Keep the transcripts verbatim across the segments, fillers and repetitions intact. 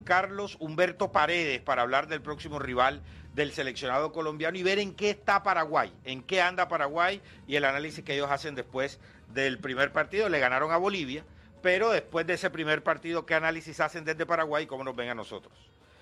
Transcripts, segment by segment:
Carlos Humberto Paredes para hablar del próximo rival del seleccionado colombiano y ver en qué está Paraguay, en qué anda Paraguay y el análisis que ellos hacen después del primer partido. Le ganaron a Bolivia, pero después de ese primer partido, ¿qué análisis hacen desde Paraguay y cómo nos ven a nosotros?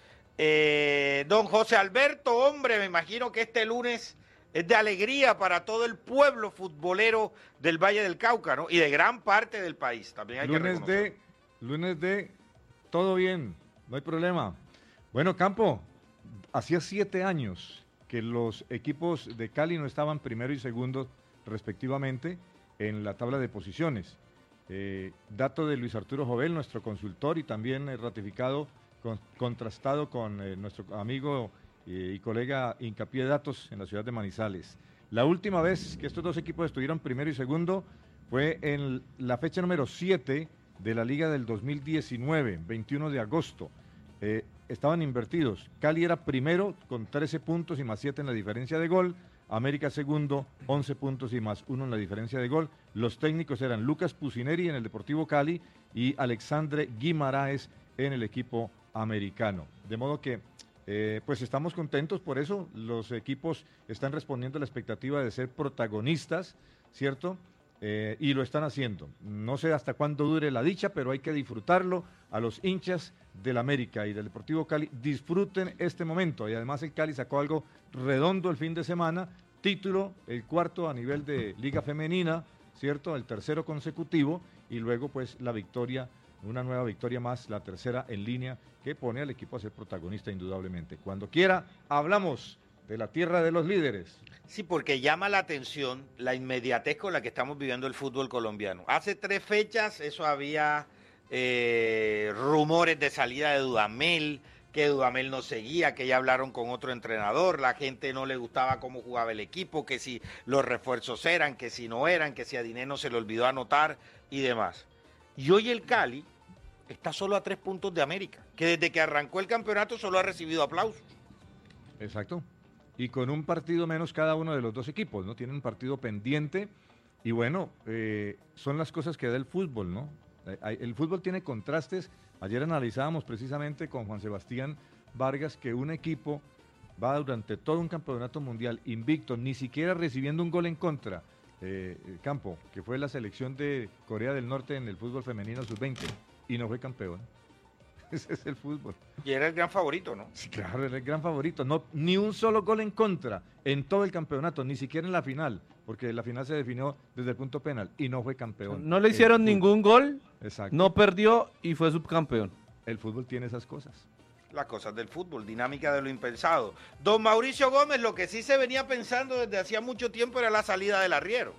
Eh, don José Alberto, hombre, me imagino que este lunes es de alegría para todo el pueblo futbolero del Valle del Cauca, ¿no? Y de gran parte del país, también hay lunes que reconocer. de, lunes de, todo bien, no hay problema. Bueno, Campo, hacía siete años que los equipos de Cali no estaban primero y segundo respectivamente en la tabla de posiciones. Eh, dato de Luis Arturo Jovel, nuestro consultor, y también eh, ratificado, con, contrastado con eh, nuestro amigo eh, y colega Hincapié de Datos en la ciudad de Manizales. La última vez que estos dos equipos estuvieron primero y segundo fue en la fecha número siete de la Liga del dos mil diecinueve, veintiuno de agosto. Eh, estaban invertidos. Cali era primero con trece puntos y más siete en la diferencia de gol. América segundo, once puntos y más uno en la diferencia de gol. Los técnicos eran Lucas Pusineri en el Deportivo Cali y Alexandre Guimaraes en el equipo americano. De modo que, eh, pues estamos contentos por eso. Los equipos están respondiendo a la expectativa de ser protagonistas, ¿cierto? Eh, y lo están haciendo. No sé hasta cuándo dure la dicha, pero hay que disfrutarlo. A los hinchas del América y del Deportivo Cali, disfruten este momento. Y además el Cali sacó algo redondo el fin de semana, título, el cuarto a nivel de Liga Femenina, ¿cierto? El tercero consecutivo, y luego pues la victoria, una nueva victoria más, la tercera en línea, que pone al equipo a ser protagonista indudablemente. Cuando quiera, hablamos de la tierra de los líderes. Sí, porque llama la atención la inmediatez con la que estamos viviendo el fútbol colombiano. Hace tres fechas eso había eh, rumores de salida de Dudamel, que Dudamel no seguía, que ya hablaron con otro entrenador, la gente no le gustaba cómo jugaba el equipo, que si los refuerzos eran, que si no eran, que si a Dineno se le olvidó anotar y demás. Y hoy el Cali está solo a tres puntos de América, que desde que arrancó el campeonato solo ha recibido aplausos. Exacto. Y con un partido menos cada uno de los dos equipos, ¿no? Tienen un partido pendiente y bueno, eh, son las cosas que da el fútbol, ¿no? El fútbol tiene contrastes. Ayer analizábamos precisamente con Juan Sebastián Vargas que un equipo va durante todo un campeonato mundial invicto, ni siquiera recibiendo un gol en contra, eh, Campo, que fue la selección de Corea del Norte en el fútbol femenino sub veinte, y no fue campeón. Ese es el fútbol. Y era el gran favorito, ¿no? Sí, claro, era el gran favorito. No, ni un solo gol en contra en todo el campeonato, ni siquiera en la final, porque la final se definió desde el punto penal y no fue campeón. No le hicieron ningún gol, exacto, no perdió y fue subcampeón. El fútbol tiene esas cosas. Las cosas del fútbol, dinámica de lo impensado. Don Mauricio Gómez, lo que sí se venía pensando desde hacía mucho tiempo era la salida del arriero.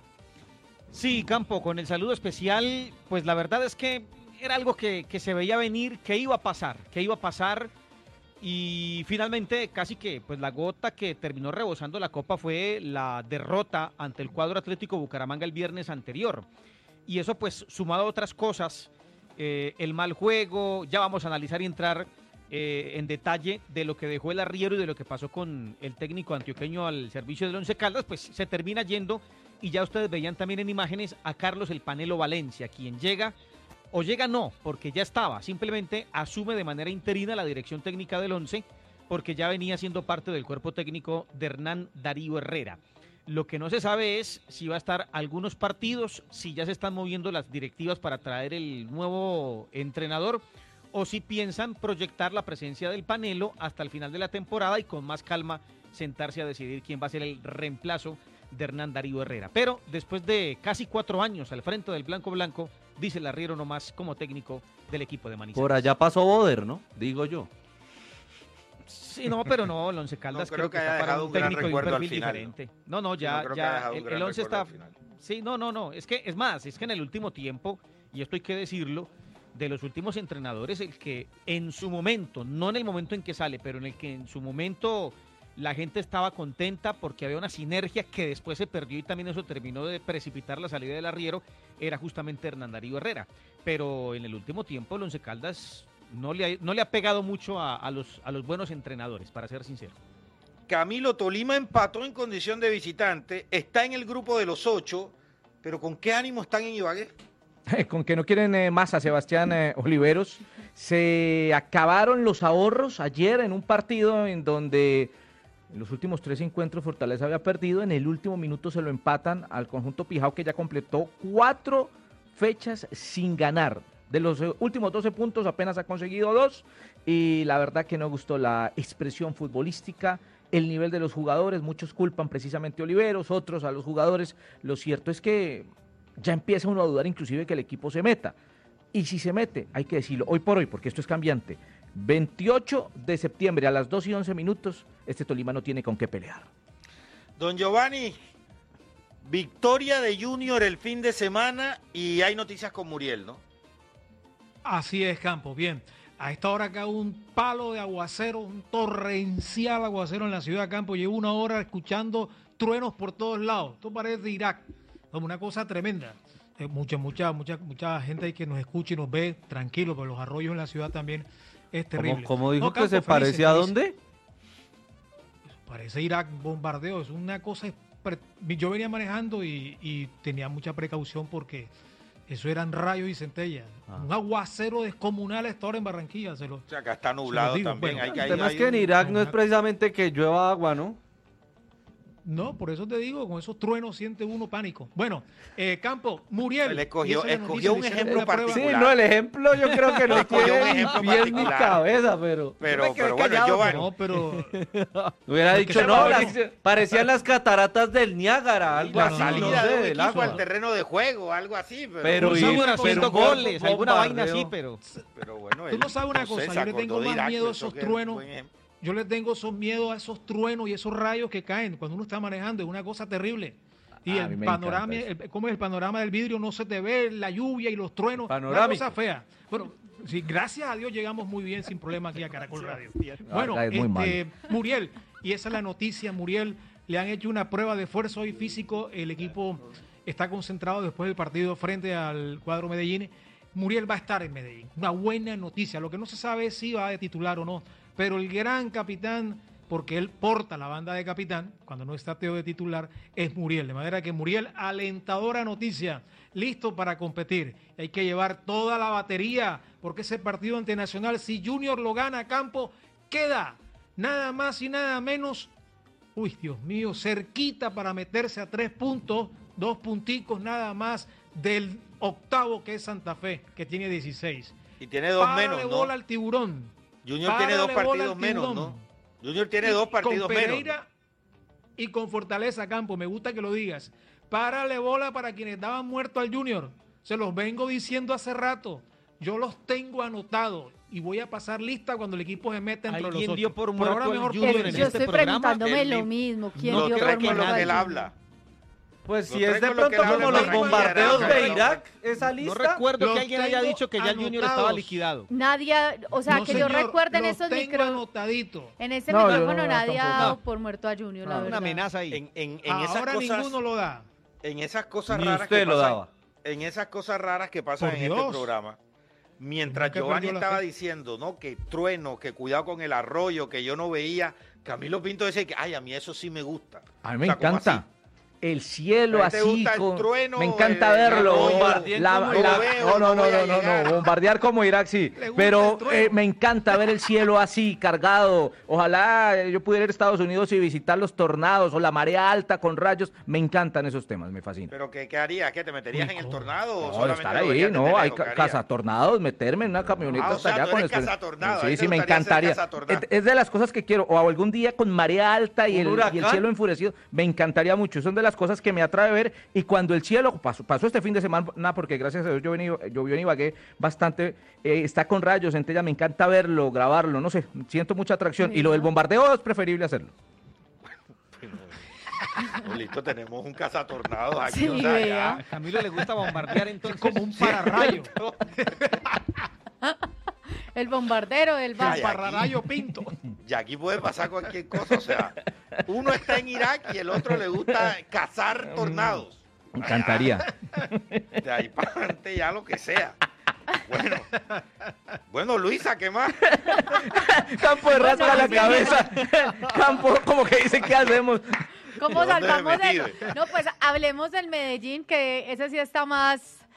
Sí, Campo, con el saludo especial, pues la verdad es que era algo que, que se veía venir, que iba a pasar, que iba a pasar, y finalmente casi que pues la gota que terminó rebosando la copa fue la derrota ante el cuadro Atlético Bucaramanga el viernes anterior, y eso pues sumado a otras cosas, eh, el mal juego, ya vamos a analizar y entrar eh, en detalle de lo que dejó el arriero y de lo que pasó con el técnico antioqueño al servicio del Once Caldas, pues se termina yendo, y ya ustedes veían también en imágenes a Carlos el Panelo Valencia, quien llega... O llega no, porque ya estaba, simplemente asume de manera interina la dirección técnica del Once, porque ya venía siendo parte del cuerpo técnico de Hernán Darío Herrera. Lo que no se sabe es si va a estar algunos partidos, si ya se están moviendo las directivas para traer el nuevo entrenador, o si piensan proyectar la presencia del Panelo hasta el final de la temporada y con más calma sentarse a decidir quién va a ser el reemplazo de Hernán Darío Herrera. Pero después de casi cuatro años al frente del Blanco Blanco, dice el arriero nomás como técnico del equipo de Manizales. Por allá pasó Boder, ¿no? Digo yo. Sí, no, pero no, el Once Caldas no creo, creo que, que está para un técnico de un perfil final, diferente. ¿no? No, no, ya, no ya, el, el Once está... Sí, no, no, no, es que, es más, es que en el último tiempo, y esto hay que decirlo, de los últimos entrenadores, el que en su momento, no en el momento en que sale, pero en el que en su momento la gente estaba contenta porque había una sinergia que después se perdió y también eso terminó de precipitar la salida del arriero, era justamente Hernán Darío Herrera. Pero en el último tiempo el Once Caldas no le ha, no le ha pegado mucho a, a, los, a los buenos entrenadores, para ser sincero. Camilo, Tolima empató en condición de visitante, está en el grupo de los ocho, pero ¿con qué ánimo están en Ibagué? Con que no quieren eh, más a Sebastián eh, Oliveros, Se acabaron los ahorros ayer en un partido en donde en los últimos tres encuentros Fortaleza había perdido. En el último minuto se lo empatan al conjunto Pijao, que ya completó cuatro fechas sin ganar. De los últimos doce puntos apenas ha conseguido dos. Y la verdad que no gustó la expresión futbolística, el nivel de los jugadores. Muchos culpan precisamente a Oliveros, otros a los jugadores. Lo cierto es que ya empieza uno a dudar inclusive que el equipo se meta. Y si se mete, hay que decirlo, hoy por hoy, porque esto es cambiante. veintiocho de septiembre a las dos y once minutos, este Tolima no tiene con qué pelear. Don Giovanni, victoria de Junior el fin de semana y hay noticias con Muriel, ¿no? Así es, Campos, bien. A esta hora acá un palo de aguacero, un torrencial aguacero en la ciudad de Campos. Llevo una hora escuchando truenos por todos lados. Esto parece Irak, como una cosa tremenda. Eh, mucha, mucha, mucha, mucha gente ahí que nos escucha y nos ve tranquilo, pero los arroyos en la ciudad también es terrible. ¿Cómo, cómo dijo No, que Campos, se felices, parecía a felices. dónde? Parece Irak, bombardeo, es una cosa... Yo venía manejando y, y tenía mucha precaución porque eso eran rayos y centellas. Ah. Un aguacero descomunal a esta hora en Barranquilla. Se lo, O sea, acá está nublado digo, también. bueno, hay, que- El hay- tema es hay que en un- Irak no es precisamente que llueva agua, ¿no? no, por eso te digo, con esos truenos siente uno pánico. Bueno, eh, Campo, Muriel. Él escogió- y esa es la escogió noticia, un le hicieron ejemplo una prueba. Sí, particular. no, el ejemplo yo creo que no Escogió un tiene ejemplo ni pies ni particular. cabeza, pero... Pero, Yo me quedé pero bueno, callado, Giovanni, No, pero Hubiera Porque dicho, se no, va a las- ver- parecían las cataratas del Niágara, algo la no, así, salida no de sé, un del equipo agua. al terreno de juego, algo así. Pero, Pero Tú y- sabes una pero cosa, haciendo un gol- goles, alguna vaina bombardeo. así, pero... pero bueno, Tú él, no sabes una sé, cosa, se yo le acordó tengo de más Irak, miedo a pensó esos que era un truenos. buen ejemplo. yo le tengo esos miedo a esos truenos y esos rayos que caen cuando uno está manejando, es una cosa terrible. Y Ah, a mí el me panorama, encanta el, ¿cómo es el panorama del vidrio? No se te ve la lluvia y los truenos, una Panorámico. cosa fea. Bueno, sí, gracias a Dios llegamos muy bien sin problema aquí a Caracol Radio. Bueno, Ah, es muy este, Muriel, y esa es la noticia, Muriel, le han hecho una prueba de esfuerzo y físico, el equipo está concentrado después del partido frente al cuadro Medellín. Muriel va a estar en Medellín, una buena noticia, lo que no se sabe es si va de titular o no, pero el gran capitán, porque él porta la banda de capitán, cuando no está Teo de titular, es Muriel, de manera que Muriel, alentadora noticia, listo para competir, hay que llevar toda la batería, porque ese partido ante Nacional, si Junior lo gana a campo, queda nada más y nada menos, uy Dios mío, cerquita para meterse a tres puntos, dos punticos nada más del octavo que es Santa Fe, que tiene dieciséis. Y tiene dos Párale menos, bola ¿no? al tiburón. Junior tiene dos Párale bola partidos al menos, tiburón. ¿no? Junior tiene Y dos partidos con menos. Pereira y con Fortaleza Campo, me gusta que lo digas. Párale bola para quienes daban muerto al Junior. Se los vengo diciendo hace rato. Yo los tengo anotados y voy a pasar lista cuando el equipo se meta entre los ¿Alguien ocho. dio por Por muerto ahora al mejor Junior tú en eres. Yo este estoy programa? preguntándome el lo mismo. mismo. ¿Quién Lo dio trae por con lo muerto que al él Junior? habla. Pues Lo si es traigo de lo que pronto él como habla los de bombardeos Barranquilla, de ¿no? Irak, esa No lista. recuerdo Los que alguien haya tengo dicho que ya el Junior estaba anotados. liquidado. Nadie, o sea, No, que yo señor, recuerde en los estos tengo micro, anotaditos. en ese No, yo micrófono no, nadie ha tampoco. dado por muerto a Junior, la No, verdad. Una amenaza ahí. En, en, en esas Ahora cosas, ninguno lo da. en esas cosas Ni raras usted que lo pasan, daba. en esas cosas raras que pasan Por en este Dios. programa, mientras Nunca Giovanni perdió la estaba fe. diciendo, no, que trueno, que cuidado con el arroyo, que yo no veía, Camilo Pinto decía que, ay, a mí eso sí me gusta. A mí me O sea, ¿cómo encanta. así? El cielo ¿A ti te así, gusta el con- trueno, me encanta el- el verlo. arroyo? bombardear La- como lo Irak. veo, no, no, no no, voy a no, no, llegar. no, bombardear como Irak sí, Le gusta pero el trueno. eh, me encanta ver el cielo así, cargado. Ojalá eh, yo pudiera ir a Estados Unidos y visitar los tornados o la marea alta con rayos. Me encantan esos temas, me fascina. ¿Pero qué, qué harías? ¿Qué te meterías Uy, en el ¿cómo? tornado o No, solamente estar lo ahí, verías no, desde hay lejos? ca- ¿Qué harías? cazatornados, meterme en una camioneta Ah, o hasta sea, allá tú con eres el- cazatornado, a Sí, ti sí, te me gustaría ser encantaría. cazatornado. Es, es de las cosas que quiero, o algún día con marea alta y ¿Un el, y el huracán? cielo enfurecido, me encantaría mucho. Son de las cosas que me atrae ver. Y cuando el cielo pasó, pasó este fin de semana, porque gracias a Dios yo vení- llovió en Ibagué bastante, eh, está con rayos, centellas, me encanta verlo, grabarlo, no sé, siento mucha atracción. Y lo del bombardeo es preferible hacerlo. Pues listo, tenemos un cazatornados aquí. Sí, o sea, vea. ya. A Camilo le gusta bombardear Es entonces. como un pararrayo. El bombardero del Ay, bar. aquí- Pararrayo Pinto. Y aquí puede pasar cualquier cosa, o sea, uno está en Irak y el otro le gusta cazar tornados. Me encantaría. De ahí para adelante ya lo que sea. Bueno, bueno, Luisa, ¿qué más? Campo de rasca la sí. cabeza. Campo, como que dice, ¿qué hacemos? ¿Cómo ¿De dónde salvamos me eso? metí? No, pues hablemos del Medellín, que ese sí está más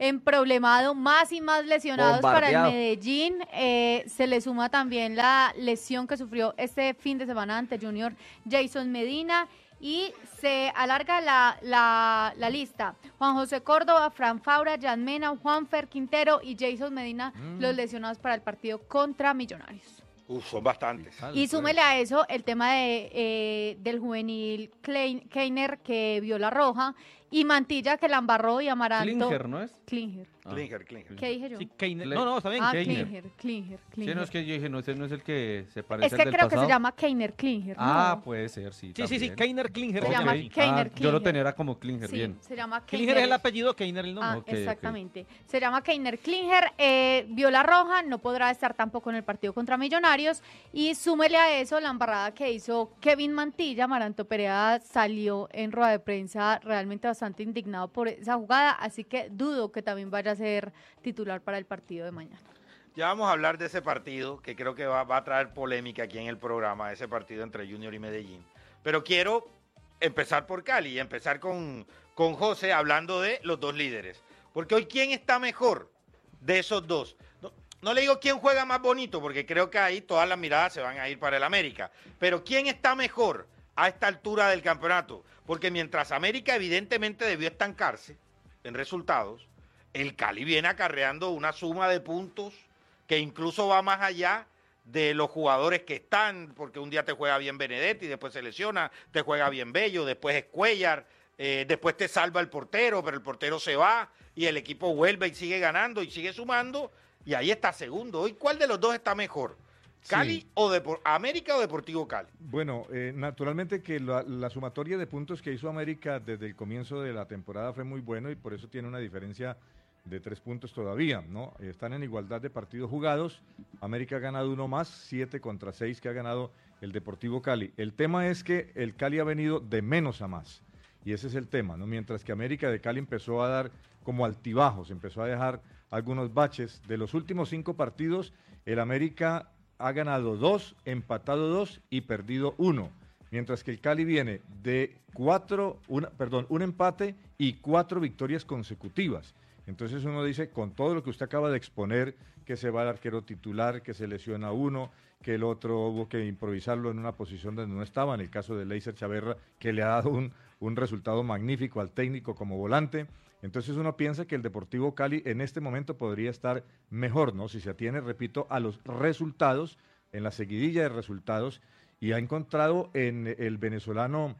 emproblemado, más y más lesionados para el Bombardeado. Medellín. Eh, se le suma también la lesión que sufrió este fin de semana ante Junior Jason Medina. Y se alarga la, la, la lista. Juan José Córdoba, Fran Faura, Jan Mena, Juanfer Quintero y Jason Medina, mm. los lesionados para el partido contra Millonarios. Uf, son bastantes. Y súmele a eso el tema de, eh, del juvenil Klein, Keiner que vio la roja y Mantilla que la embarró y Amaranto. Klinger, ¿no es? Klinger. Ah. Klinger, Klinger. ¿Qué dije yo? Sí, Keiner. No, no, está bien. Ah, Keiner. Klinger, Klinger, Klinger. Sí, no, es que yo dije, no, ese no es el que se parece Es al que del creo pasado. que se llama Keiner, Klinger. Ah, no. puede ser, sí. Sí, sí, sí, también. Keiner Klinger. Se Ok. llama Ah, Keiner, yo Klinger. lo tenía era como Klinger, Sí, bien. se llama Klinger Keiner. es el apellido, Keiner el nombre. Ah, Ok, ok. exactamente. Se llama Keiner Klinger, eh, vio la roja, no podrá estar tampoco en el partido contra Millonarios. Y súmele a eso la embarrada que hizo Kevin Mantilla. Amaranto Perea salió en rueda de prensa realmente bastante indignado por esa jugada, así que dudo que también vaya a ser titular para el partido de mañana. Ya vamos a hablar de ese partido, que creo que va, va a traer polémica aquí en el programa, ese partido entre Junior y Medellín. Pero quiero empezar por Cali y empezar con, con José hablando de los dos líderes. Porque hoy, ¿quién está mejor de esos dos? No, no le digo quién juega más bonito, porque creo que ahí todas las miradas se van a ir para el América. Pero ¿quién está mejor a esta altura del campeonato? Porque mientras América evidentemente debió estancarse en resultados, el Cali viene acarreando una suma de puntos que incluso va más allá de los jugadores que están, porque un día te juega bien Benedetti, después se lesiona, te juega bien Bello, después es Cuellar, eh, después te salva el portero, pero el portero se va y el equipo vuelve y sigue ganando y sigue sumando, y ahí está segundo. Hoy, ¿cuál de los dos está mejor? ¿Cali sí. o Depor- América o Deportivo Cali? Bueno, eh, naturalmente que la, la sumatoria de puntos que hizo América desde el comienzo de la temporada fue muy bueno y por eso tiene una diferencia de tres puntos todavía, ¿no? Están en igualdad de partidos jugados. América ha ganado uno más, siete contra seis que ha ganado el Deportivo Cali. El tema es que el Cali ha venido de menos a más. Y ese es el tema, ¿no? Mientras que América de Cali empezó a dar como altibajos, empezó a dejar algunos baches. De los últimos cinco partidos, el América ha ganado dos, empatado dos y perdido uno. Mientras que el Cali viene de cuatro, una, perdón, un empate y cuatro victorias consecutivas. Entonces uno dice, con todo lo que usted acaba de exponer, que se va el arquero titular, que se lesiona uno, que el otro hubo que improvisarlo en una posición donde no estaba, en el caso de Leiser Chaverra, que le ha dado un, un resultado magnífico al técnico como volante. Entonces uno piensa que el Deportivo Cali en este momento podría estar mejor, ¿no? Si se atiene, repito, a los resultados, en la seguidilla de resultados, y ha encontrado en el venezolano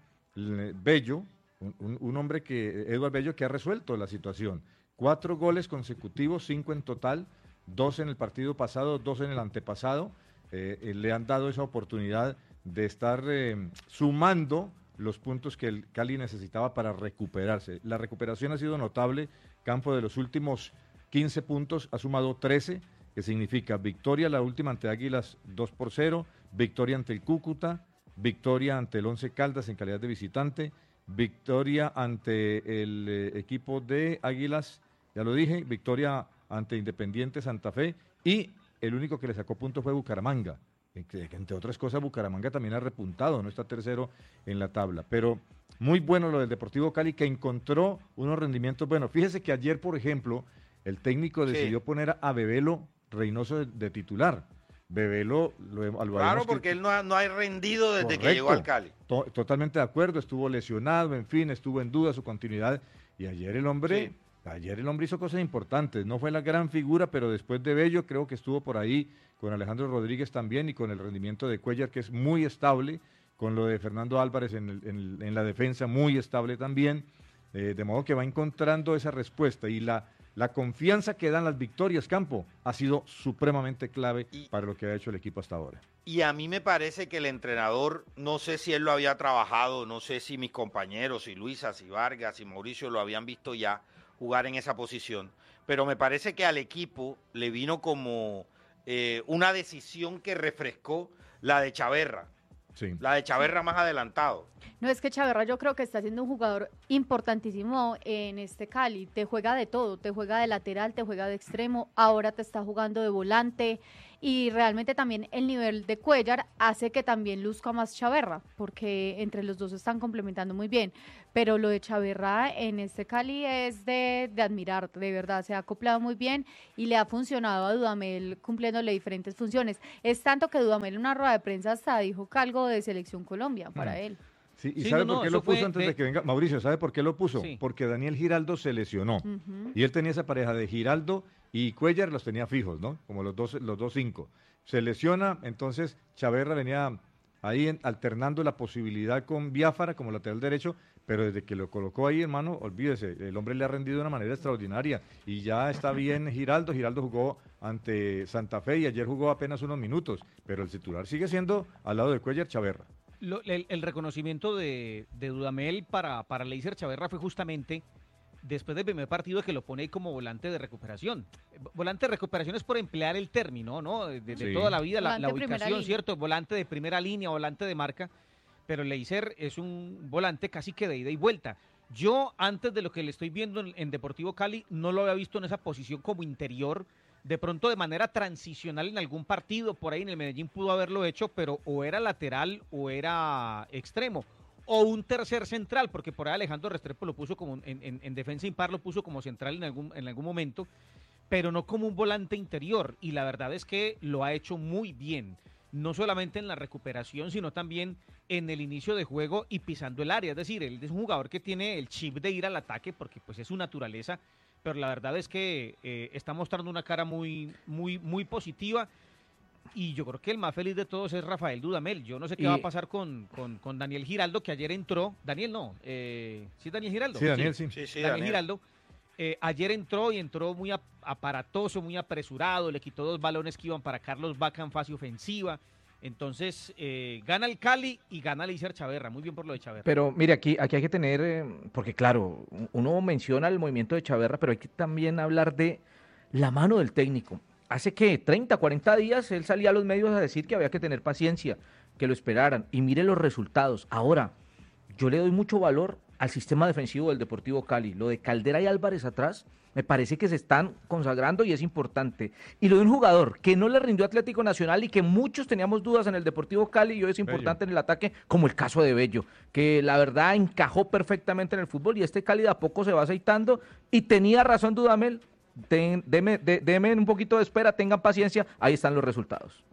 Bello, un, un, un hombre que, Eduardo Bello, que ha resuelto la situación. Cuatro goles consecutivos, cinco en total, dos en el partido pasado, dos en el antepasado. Eh, eh, le han dado esa oportunidad de estar eh, sumando los puntos que el Cali necesitaba para recuperarse. La recuperación ha sido notable. Campo de los últimos quince puntos ha sumado trece, que significa victoria la última ante Águilas dos por cero, victoria ante el Cúcuta, victoria ante el Once Caldas en calidad de visitante, victoria ante el eh, equipo de Águilas, ya lo dije, victoria ante Independiente Santa Fe y el único que le sacó puntos fue Bucaramanga, que, que entre otras cosas Bucaramanga también ha repuntado, no está tercero en la tabla, pero muy bueno lo del Deportivo Cali que encontró unos rendimientos buenos. Fíjese que ayer, por ejemplo, el técnico Sí. decidió poner a Bebelo Reynoso de, de titular. Bebelo lo, lo Claro, habíamos porque cri- él no ha, no ha rendido desde Correcto. que llegó al Cali. To- totalmente de acuerdo, estuvo lesionado, en fin, estuvo en duda su continuidad. Y ayer el hombre, Sí. ayer el hombre hizo cosas importantes. No fue la gran figura, pero después de Bello creo que estuvo por ahí con Alejandro Rodríguez también y con el rendimiento de Cuellar, que es muy estable, con lo de Fernando Álvarez en, el- en el- en la defensa, muy estable también. Eh, de modo que va encontrando esa respuesta y la, la confianza que dan las victorias, Campo, ha sido supremamente clave Y- para lo que ha hecho el equipo hasta ahora. Y a mí me parece que el entrenador, no sé si él lo había trabajado, no sé si mis compañeros, si Luisa, si Vargas, si Mauricio lo habían visto ya jugar en esa posición, pero me parece que al equipo le vino como eh, una decisión que refrescó la de Chaverra, Sí. la de Chaverra más adelantado. No, es que Chaverra yo creo que está siendo un jugador importantísimo en este Cali. Te juega de todo, te juega de lateral, te juega de extremo, ahora te está jugando de volante. y realmente también el nivel de Cuéllar hace que también luzca más Chaverra, porque entre los dos están complementando muy bien, pero lo de Chaverra en este Cali es de, de admirar, de verdad, se ha acoplado muy bien y le ha funcionado a Dudamel cumpliéndole diferentes funciones. Es tanto que Dudamel en una rueda de prensa hasta dijo que algo de Selección Colombia para Mm. él. Sí, ¿y Sí, sabe no, por no, qué eso lo puso fue antes de- de que venga? Mauricio, ¿sabe por qué lo puso? Sí. Porque Daniel Giraldo se lesionó. Ujú. Y él tenía esa pareja de Giraldo y Cuéllar, los tenía fijos, ¿no? Como los dos, los dos cinco. Se lesiona, entonces Chaverra venía ahí en- alternando la posibilidad con Biafara como lateral derecho, pero desde que lo colocó ahí, hermano, olvídese, el hombre le ha rendido de una manera extraordinaria y ya está bien Giraldo. Giraldo jugó ante Santa Fe y ayer jugó apenas unos minutos, pero el titular sigue siendo al lado de Cuéllar Chaverra. Lo- el, el reconocimiento de, de Dudamel para, para Leiser Chaverra fue justamente después del primer partido que lo pone ahí como volante de recuperación. Eh, Volante de recuperación es por emplear el término, ¿no? De, de Sí. toda la vida, la, Volante la de primera ubicación, línea. ¿cierto? Volante de primera línea, volante de marca, pero Leiser es un volante casi que de ida y vuelta. Yo, antes de lo que le estoy viendo en, en Deportivo Cali, no lo había visto en esa posición como interior, de pronto de manera transicional en algún partido, por ahí en el Medellín pudo haberlo hecho, pero o era lateral o era extremo, o un tercer central, porque por ahí Alejandro Restrepo lo puso como en, en- en defensa impar, lo puso como central en algún, en algún momento, pero no como un volante interior, y la verdad es que lo ha hecho muy bien, no solamente en la recuperación, sino también en el inicio de juego y pisando el área, es decir, él es un jugador que tiene el chip de ir al ataque, porque pues es su naturaleza, pero la verdad es que eh, está mostrando una cara muy, muy, muy positiva. Y yo creo que el más feliz de todos es Rafael Dudamel. Yo no sé qué Y- va a pasar con, con, con Daniel Giraldo, que ayer entró. Daniel no, eh, ¿sí Daniel Giraldo? Sí, Daniel, sí. Sí, sí, Daniel, Daniel. Giraldo. eh, ayer entró y entró muy ap- aparatoso, muy apresurado. Le quitó dos balones que iban para Carlos Vaca en fase ofensiva. Entonces, eh, gana el Cali y gana Leiser Chaverra. Muy bien por lo de Chaverra. Pero mire, aquí, aquí hay que tener, eh, porque claro, uno menciona el movimiento de Chaverra, pero hay que también hablar de la mano del técnico. Hace que treinta, cuarenta días él salía a los medios a decir que había que tener paciencia, que lo esperaran, y mire los resultados. Ahora, yo le doy mucho valor al sistema defensivo del Deportivo Cali. Lo de Caldera y Álvarez atrás, me parece que se están consagrando y es importante. Y lo de un jugador que no le rindió Atlético Nacional y que muchos teníamos dudas en el Deportivo Cali y hoy es importante en el ataque, como el caso de Bello, que la verdad encajó perfectamente en el fútbol y este Cali de a poco se va aceitando y tenía razón Dudamel. Ten- deme, de- deme un poquito de espera, tengan paciencia, ahí están los resultados.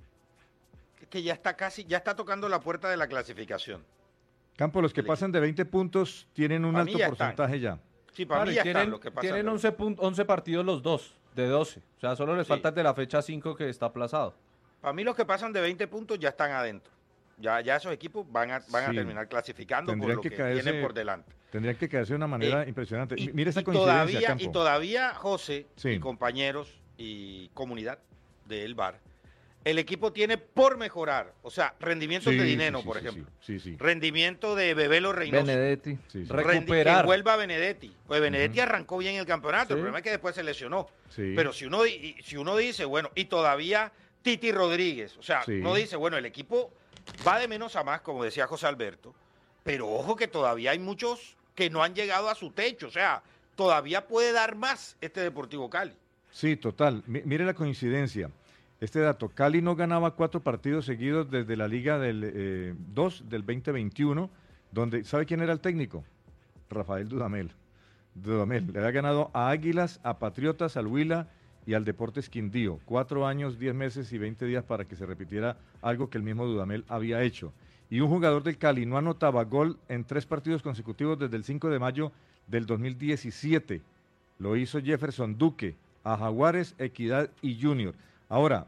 Que ya está casi, ya está tocando la puerta de la clasificación. Campo, los que Sí. pasan de veinte puntos tienen un Pa' mí alto ya están. porcentaje ya. Sí, para Claro, mí y ya tienen, están los que pasan. tienen de- once, pun- once partidos los dos, de doce. O sea, solo les Sí. falta el de la fecha cinco que está aplazado. Para mí los que pasan de veinte puntos ya están adentro. Ya, ya esos equipos van a, van a Sí. terminar clasificando por Tendrían lo que que, caerse- tienen por delante. Tendrían que caerse de una manera Eh, impresionante. Y, Mire esa y coincidencia, todavía, Campo. y todavía, José, Sí. y compañeros y comunidad del bar, el equipo tiene por mejorar, o sea, rendimientos Sí, de sí, dinero, sí, por sí, ejemplo. sí, sí, sí. Rendimiento de Bebelo Reynoso. Benedetti. Sí, sí. Re- Rendi- recuperar. Que vuelva Benedetti. Pues Benedetti Ujú. arrancó bien el campeonato, Sí. el problema es que después se lesionó. Sí. Pero si uno, di- si uno dice, bueno, y todavía Titi Rodríguez, o sea, Sí. uno dice, bueno, el equipo va de menos a más, como decía José Alberto, pero ojo que todavía hay muchos que no han llegado a su techo, o sea, todavía puede dar más este Deportivo Cali. Sí, total. Mi- mire la coincidencia. Este dato, Cali no ganaba cuatro partidos seguidos desde la Liga del eh, dos del veinte veintiuno, donde, ¿sabe quién era el técnico? Rafael Dudamel. Dudamel le había ganado a Águilas, a Patriotas, al Huila y al Deportes Quindío. Cuatro años, diez meses y veinte días para que se repitiera algo que el mismo Dudamel había hecho. Y un jugador del Cali no anotaba gol en tres partidos consecutivos desde el cinco de mayo del dos mil diecisiete. Lo hizo Jefferson Duque, a Jaguares, Equidad y Junior. Ahora,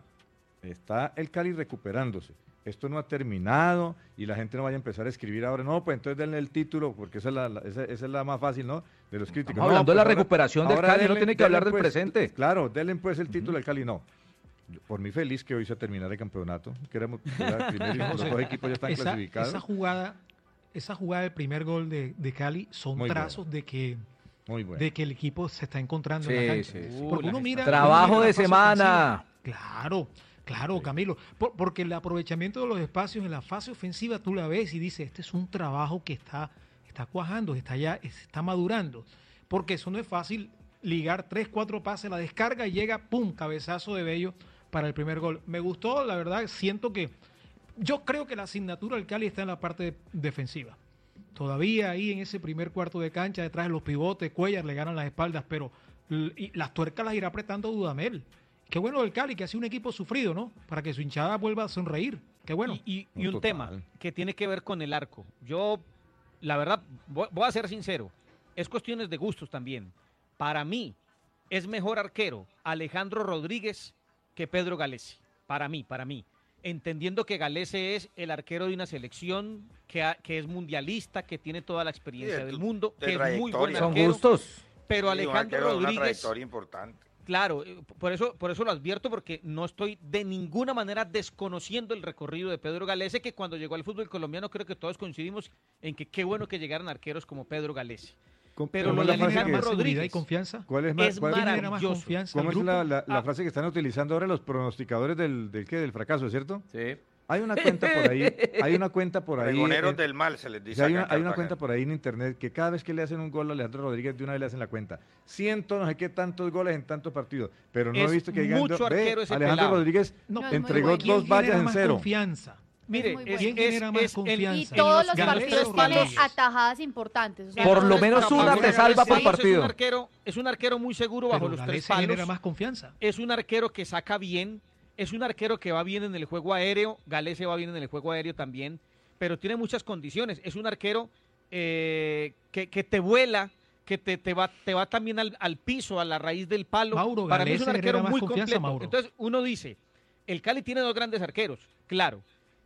está el Cali recuperándose. Esto no ha terminado y la gente no vaya a empezar a escribir ahora, no, pues entonces denle el título, porque esa es la, la- esa, esa es la más fácil, ¿no? De los críticos. Estamos No, hablando de pues la ahora- recuperación del ahora Cali, no denle- tiene que denle, hablar del pues, presente. Claro, denle pues el título al Cali, no. Yo, por mí feliz que hoy se terminara el campeonato, que éramos era primero y los José, dos equipos ya están esa, clasificados. esa jugada, esa jugada del primer gol de, de Cali son Muy buena. trazos de que Muy bueno. de que el equipo se está encontrando Sí, en la cancha. sí, sí. Porque Uh, uno la mira, Trabajo uno mira de la fase semana. ofensiva. Claro, claro, Camilo. Por- porque el aprovechamiento de los espacios en la fase ofensiva tú la ves y dices, este es un trabajo que está, está cuajando, está ya, está madurando. Porque eso no es fácil ligar tres, cuatro pases, la descarga y llega, pum, cabezazo de Bello para el primer gol. Me gustó, la verdad, siento que yo creo que la asignatura del Cali está en la parte defensiva. Todavía ahí en ese primer cuarto de cancha, detrás de los pivotes, Cuellar le ganan las espaldas, pero l- y las tuercas las irá apretando Dudamel. Qué bueno del Cali, que ha sido un equipo sufrido, ¿no? Para que su hinchada vuelva a sonreír. Qué bueno. Y, y- y No, un total. tema que tiene que ver con el arco. Yo, la verdad, voy, voy a ser sincero, es cuestiones de gustos también. Para mí, es mejor arquero Alejandro Rodríguez que Pedro Galese. Para mí, para mí. Entendiendo que Galese es el arquero de una selección que, ha- que es mundialista, que tiene toda la experiencia Sí, de del tu- mundo, de que es muy buen trayectoria. Son arquero. gustos. Pero Sí, un Alejandro arquero de una Rodríguez, trayectoria importante. claro, eh, por eso, por eso lo advierto, porque no estoy de ninguna manera desconociendo el recorrido de Pedro Galese, que cuando llegó al fútbol colombiano creo que todos coincidimos en que qué bueno que llegaran arqueros como Pedro Galese. ¿Cómo- Pero cómo lo es de la frase ¿Quién genera que- más seguridad y Rodríguez. confianza? ¿Cuál es más? es cuál- ¿Quién genera más maravilloso. confianza? ¿Cómo ¿El es la, grupo? la- la Ah. frase que están utilizando ahora los pronosticadores del, del, ¿qué? del fracaso, ¿cierto? Sí. Hay una cuenta por ahí, hay una cuenta por ahí. Pregoneros en- del mal se les o dice. sea, hay, acá una, en hay una Cartagena. cuenta por ahí en internet que cada vez que le hacen un gol a Alejandro Rodríguez, de una vez le hacen la cuenta. Ciento, no sé qué, tantos goles en tantos partidos. Pero no Es he visto que digan, mucho ve, arquero ese Alejandro pelado. Rodríguez No, No, es muy entregó bueno. ¿Quién dos vallas genera en más cero. confianza? Mire, muy es, bueno. ¿Quién es- genera más es el- Y confianza? todos ¿En los los partidos Galese o tiene Rodríguez? atajadas importantes. o sea, Por no lo es menos capaz una de- te salva por Galese Es partido. un arquero, es un arquero muy seguro bajo Pero los tres Galese genera palos. más confianza. Es un arquero que saca bien, es un arquero que va bien en el juego aéreo, Galese va bien en el juego aéreo también, pero tiene muchas condiciones. Es un arquero eh, que, que te vuela, que te, te va, te va también al, al piso, a la raíz del palo. Mauro, Para mí es un Galese arquero genera más muy confianza, completo. Mauro. Entonces uno dice, el Cali tiene dos grandes arqueros, claro.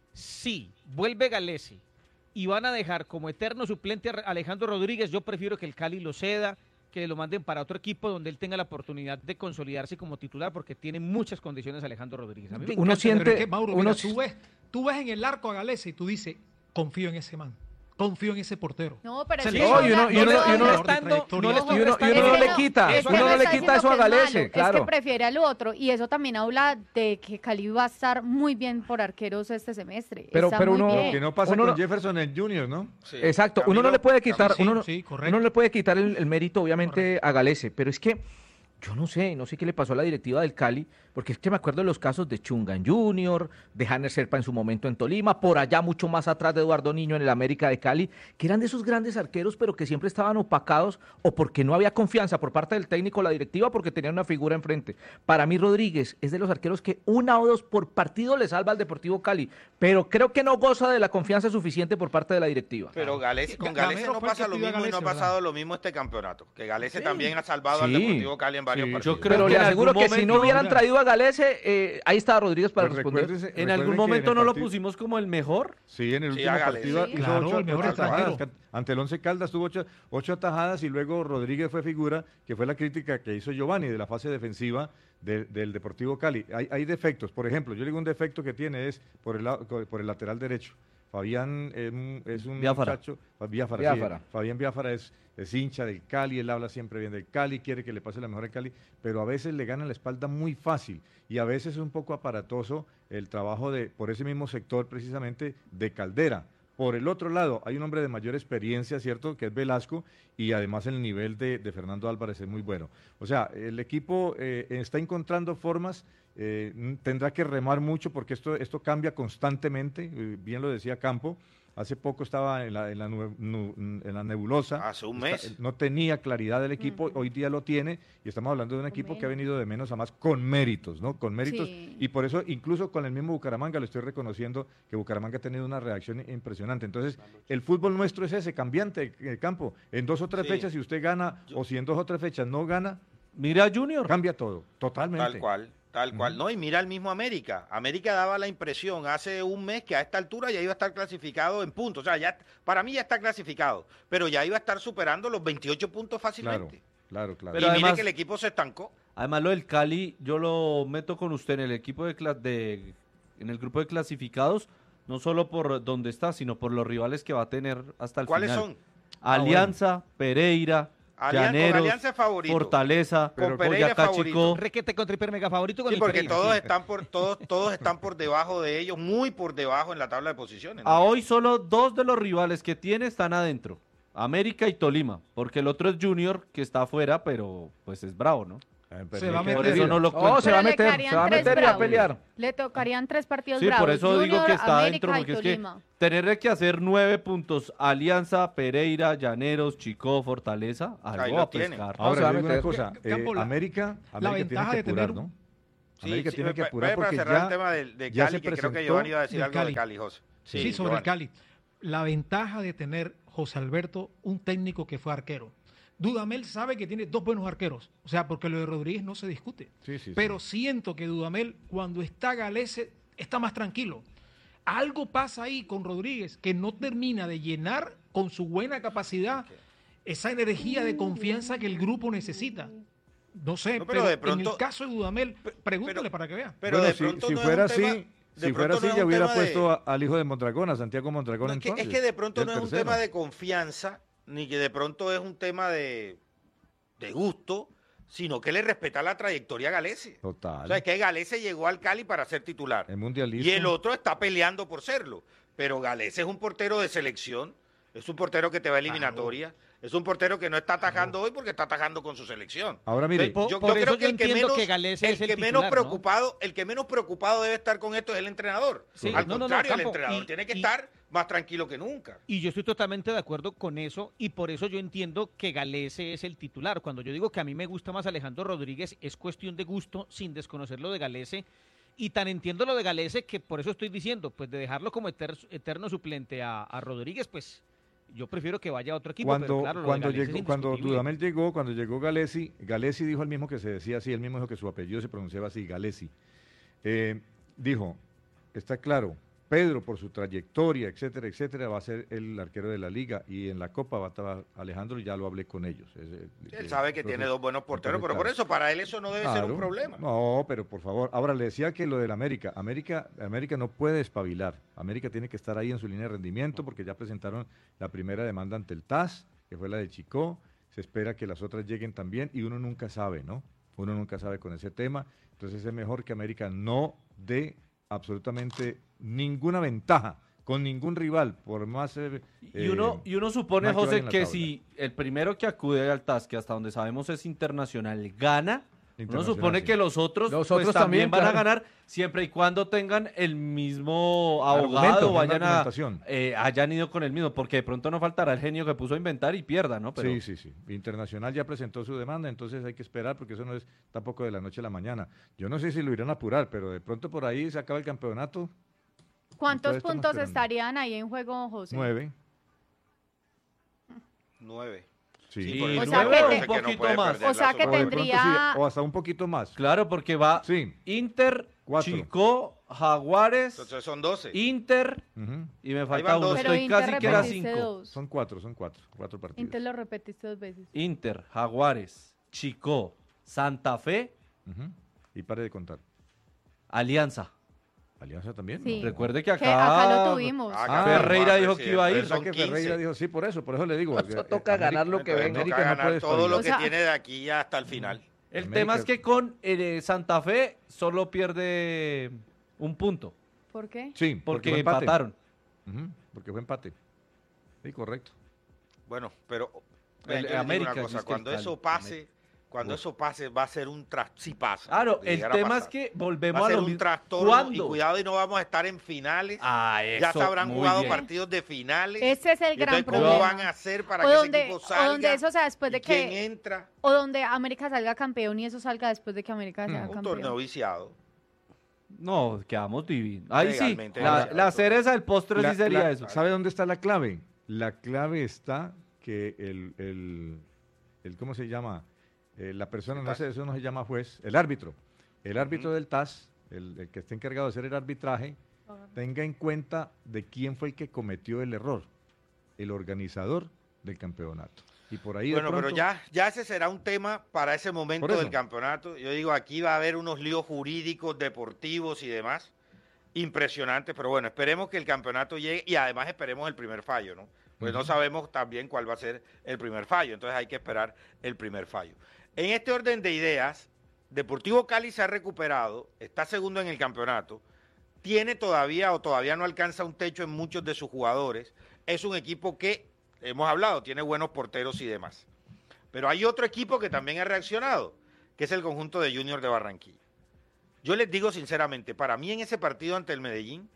Si vuelve Galese y van a dejar como eterno suplente a Alejandro Rodríguez, yo prefiero que el Cali lo ceda, que lo manden para otro equipo donde él tenga la oportunidad de consolidarse como titular, porque tiene muchas condiciones Alejandro Rodríguez. A mí me Uno encanta siente- Pero es que, Mauro, mira, uno- tú, ves, tú ves en el arco a Galese y tú dices, confío en ese man, confío en ese portero. No, pero O sea, es le que No, eso y uno- habla- y uno- no le y da uno- valor de restando- trayectoria. no le Ojo, Y uno, y uno es no que le no, quita, es que uno no está le diciendo quita eso que a es malo, Galese, Es claro. que prefiere al otro y eso también habla de que Cali va a estar muy bien por arqueros este semestre. Pero- Está pero muy uno- bien. Lo que no pasa Uno con no- Jefferson el Junior, ¿no? Sí. Exacto, uno no Camilo- le puede quitar, Camilo- uno, no- sí, correcto. uno no le puede quitar el, el mérito, obviamente, a Galese, pero es que yo no sé, no sé qué le pasó a la directiva del Cali, porque es que me acuerdo de los casos de Chungan Junior, de Hanner Serpa en su momento en Tolima, por allá mucho más atrás de Eduardo Niño en el América de Cali, que eran de esos grandes arqueros, pero que siempre estaban opacados o porque no había confianza por parte del técnico o la directiva porque tenían una figura enfrente. Para mí Rodríguez es de los arqueros que una o dos por partido le salva al Deportivo Cali, pero creo que no goza de la confianza suficiente por parte de la directiva. Pero Galese, con Gamero Galese no fue el pasa que lo pidió a mismo y no ha Galese, pasado ¿verdad? lo mismo este campeonato. Que Galese también ha salvado al Sí. Deportivo Cali en varios Sí. partidos. Yo creo Pero que le en aseguro algún que si no momento- hubieran traído a Galese, eh, ahí está Rodríguez para Pues responder. recuérdese- En recuerden algún que momento el no lo partido- pusimos como el mejor. Sí, en el Sí, último hágale. partido Sí. hizo Claro, ocho, el mejor ocho atajadas. extranjero. Ante el Once Caldas tuvo ocho, ocho atajadas y luego Rodríguez fue figura, que fue la crítica que hizo Giovanni de la fase defensiva de- del Deportivo Cali. Hay, hay defectos, por ejemplo, yo le digo un defecto que tiene es por el, lado- por el lateral derecho. Fabián es un, es un Biafara. muchacho, Biafara, sí, Biafara. Fabián Biafara es, es hincha del Cali, él habla siempre bien del Cali, quiere que le pase la mejor al Cali, pero a veces le gana la espalda muy fácil y a veces es un poco aparatoso el trabajo de, por ese mismo sector precisamente, de Caldera. Por el otro lado, hay un hombre de mayor experiencia, ¿cierto?, que es Velasco, y además el nivel de, de Fernando Álvarez es muy bueno. O sea, el equipo eh, está encontrando formas, eh, n- tendrá que remar mucho porque esto, esto cambia constantemente, eh, bien lo decía Campo. Hace poco estaba en la, en la, nue- nu- en la nebulosa. Hace un Está- mes. no tenía claridad del equipo, Ujú. hoy día lo tiene y estamos hablando de un Con equipo que ha menos. venido de menos a más con méritos, ¿no? Con méritos. Sí. Y por eso, incluso con el mismo Bucaramanga, lo estoy reconociendo que Bucaramanga ha tenido una reacción impresionante. Entonces, el fútbol nuestro es ese, cambiante el campo. En dos o tres Sí. fechas, si usted gana, o si en dos o tres fechas no gana, Mira Junior. cambia todo, totalmente. Tal cual, tal cual. Ujú. No, y mira el mismo América. América daba la impresión hace un mes que a esta altura ya iba a estar clasificado en puntos. O sea, ya para mí ya está clasificado, pero ya iba a estar superando los veintiocho puntos Claro, fácilmente. claro, claro. Pero y además- mire que el equipo se estancó. Además lo del Cali, yo lo meto con usted en el equipo de, cla- de en el grupo de clasificados, no solo por donde está, sino por los rivales que va a tener hasta el ¿Cuáles final. son? Alianza, Pereira, Alian- con Llaneros, Alianza es favorito. Fortaleza, Con Pereira Boyacá favorito. Chico. Requete contra hiper mega favorito con Sí, el porque Pereira, todos sí. están por todos todos están por debajo de ellos, muy por debajo en la tabla de posiciones. ¿no? A hoy solo dos de los rivales que tiene están adentro, América y Tolima, porque el otro es Junior que está afuera, pero pues es bravo, ¿no? Se va a Por meter. eso no lo No, cuento. se va a Pero le meter, quedarían se va a tres meter y va a bravos. pelear. Le tocarían tres partidos Sí, bravos. por eso digo Junior, que está América dentro, y porque es que Tolima. tenerle que hacer nueve puntos Alianza, Pereira, Llaneros, Chicó, Fortaleza, Ahí algo lo a tiene. pescar. No, Ahora, se va a le digo una meter. cosa, C- Campo, eh, la- América, América ventaja tiene que de tener apurar, un- ¿no? América sí, tiene que pa- apurar para porque cerrar ya, el tema de, de ya Cali, se que creo que presentó Giovanni iba a decir del algo de Cali. Cali, José. Sí, sobre Giovanni. el Cali. La ventaja de tener José Alberto, un técnico que fue arquero. Dudamel sabe que tiene dos buenos arqueros, o sea, porque lo de Rodríguez no se discute. Sí, sí, sí. Pero siento que Dudamel, cuando está Galese, está más tranquilo. Algo pasa ahí con Rodríguez que no termina de llenar con su buena capacidad esa energía de confianza que el grupo necesita. No sé, No, pero, pero de en pronto- el caso de Dudamel, Pe- pregúntale pero- para que vea. Pero Bueno, de si- pronto si, no es fuera un tema- así, de si fuera pronto así no es ya un hubiera tema de- puesto a- al hijo de Mondragón, a Santiago Mondragón No, es, que, entonces. es que de pronto el no es un tercero. tema de confianza, ni que de pronto es un tema de, de gusto, sino que le respeta la trayectoria a Galese. Total. O sea, es que Galese llegó al Cali para ser titular. El mundialista. Y el otro está peleando por serlo. Pero Galese es un portero de selección, es un portero que te va a eliminatoria, es un portero que no está atajando hoy porque está atajando con su selección. Ahora mire, Entonces, Po- por eso yo entiendo que Galese el es el que titular, menos ¿no? preocupado, el que menos preocupado debe estar con esto es el entrenador. Sí, Al no, no, no, contrario, el Campo, entrenador y- tiene que y- estar más tranquilo que nunca. Y yo estoy totalmente de acuerdo con eso y por eso yo entiendo que Galese es el titular. Cuando yo digo que a mí me gusta más Alejandro Rodríguez, es cuestión de gusto sin desconocer lo de Galese. Y tan entiendo lo de Galese que por eso estoy diciendo, pues de dejarlo como eter- eterno suplente a, a Rodríguez, pues yo prefiero que vaya a otro equipo. cuando, pero claro, lo de cuando, Galese es llegó, cuando indiscutible. Dudamel llegó, cuando llegó Galesi, Galesi dijo el mismo que se decía así, el mismo dijo que su apellido se pronunciaba así, Galesi. Eh, dijo, está claro, Pedro por su trayectoria, etcétera, etcétera, va a ser el arquero de la liga y en la Copa va a estar Alejandro y ya lo hablé con ellos. Es, eh, Él eh, sabe que entonces, tiene dos buenos porteros, entonces, pero por claro. eso para él eso no debe ser un Claro. problema. No, pero por favor, ahora le decía que lo del América, América, América no puede espabilar, América tiene que estar ahí en su línea de rendimiento porque ya presentaron la primera demanda ante el T A S, que fue la de Chicó, se espera que las otras lleguen también y uno nunca sabe, ¿no? Uno nunca sabe con ese tema, entonces es mejor que América no dé absolutamente ninguna ventaja con ningún rival, por más... eh, Y uno, y uno supone, mal que vaya José, en la que tabla. si el primero que acude al T A S, que hasta donde sabemos es internacional, gana, uno Internacional, supone sí. que los otros, Los pues, otros también, también, van a claro. ganar siempre y cuando tengan el mismo Argumento, abogado o una vayan a, argumentación. eh, hayan ido con el mismo, porque de pronto no faltará el genio que puso a inventar y pierda, ¿no? Pero Sí, sí, sí. Internacional ya presentó su demanda, entonces hay que esperar porque eso no es tampoco de la noche a la mañana. Yo no sé si lo irán a apurar, pero de pronto por ahí se acaba el campeonato. ¿Cuántos Todavía estamos puntos esperando. estarían ahí en juego, José? Nueve. Nueve. Sí. Sí, O nueve sea que o te- un que no poquito puede más. perder O sea las que O otras. de pronto tendría- sí, o hasta un poquito más. Claro, porque va Sí. Inter, Cuatro. Chicó, Jaguares, Entonces son doce. Inter Ujú. y me van falta uno. doce. Pero Estoy Inter casi que era repetiste cinco. dos. Son cuatro, son cuatro. Cuatro partidos. Inter lo repetiste dos veces. Inter, Jaguares, Chicó, Santa Fe, Ujú. Y pare de contar. Alianza. Alianza también. Sí. ¿no? Recuerde que Que acá, acá lo tuvimos. Ah, Ferreira dijo sí, que iba a ir. entonces O sea son que Ferreira quince. dijo sí, por eso, por eso le digo. Eso eh, toca América- ganar lo que Entonces venga. América toca no ganar puede todo lo que espabilar. tiene de aquí hasta el final. El América- tema es que con eh, Santa Fe solo pierde un punto, ¿Por qué? Sí, porque fue empate. empataron. Ujú, porque fue empate. Sí, correcto. Bueno, pero El- vean, yo les digo América, una cosa, dice que cuando el eso Cali, pase, América. cuando Uf. eso pase va a ser un tras si pasa. Claro, de el llegar a tema es pasar. que va volvemos a a ser lo un mismo. trastorno y ¿Cuándo? cuidado y no vamos a estar en finales. Ah, ya eso, se habrán muy jugado bien. partidos de finales. Ese es el Y gran entonces, ¿cómo problema. van a hacer para o que donde, ese equipo o salga? donde eso sea después de ¿Y quién que entra? o donde América salga campeón y eso salga después de que América sea Mm. Un campeón. torneo viciado. No, quedamos divinos. Ahí sí, Legalmente, la, legalmente. la cereza del postre La- sí sería la- eso. ¿Sabe dónde está la clave? La clave está que el, el, el ¿cómo se llama? Eh, la persona, no sé, eso no se llama juez, el árbitro. El árbitro del T A S, el, el que está encargado de hacer el arbitraje, tenga en cuenta de quién fue el que cometió el error, el organizador del campeonato. Y por ahí de Bueno, pero pronto- ya, ya ese será un tema para ese momento Por eso. del campeonato. Yo digo, aquí va a haber unos líos jurídicos, deportivos y demás impresionantes, pero bueno, esperemos que el campeonato llegue y además esperemos el primer fallo, ¿no? Pues no sabemos también cuál va a ser el primer fallo, entonces hay que esperar el primer fallo. En este orden de ideas, Deportivo Cali se ha recuperado, está segundo en el campeonato, tiene todavía o todavía no alcanza un techo en muchos de sus jugadores, es un equipo que, hemos hablado, tiene buenos porteros y demás. Pero hay otro equipo que también ha reaccionado, que es el conjunto de Junior de Barranquilla. Yo les digo sinceramente, para mí en ese partido ante el Medellín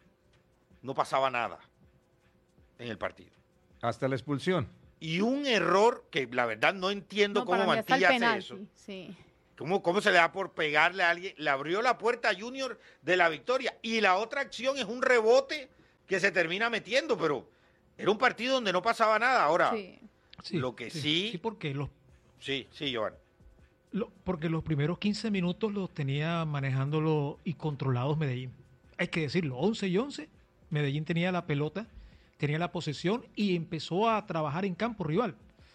no pasaba nada en el partido. Hasta la expulsión. Y un error que la verdad no entiendo No, cómo para mí hasta el Mantilla hace penalti, eso. sí. ¿Cómo, ¿Cómo se le da por pegarle a alguien? Le abrió la puerta a Junior de la victoria. Y la otra acción es un rebote que se termina metiendo, pero era un partido donde no pasaba nada. Ahora, Sí. Sí, lo que sí... Sí, porque los, Sí, sí, Joan. lo- porque los primeros quince minutos los tenía manejándolo y controlados Medellín. Hay que decirlo, once y once, Medellín tenía la pelota, tenía la posesión y empezó a trabajar en campo rival.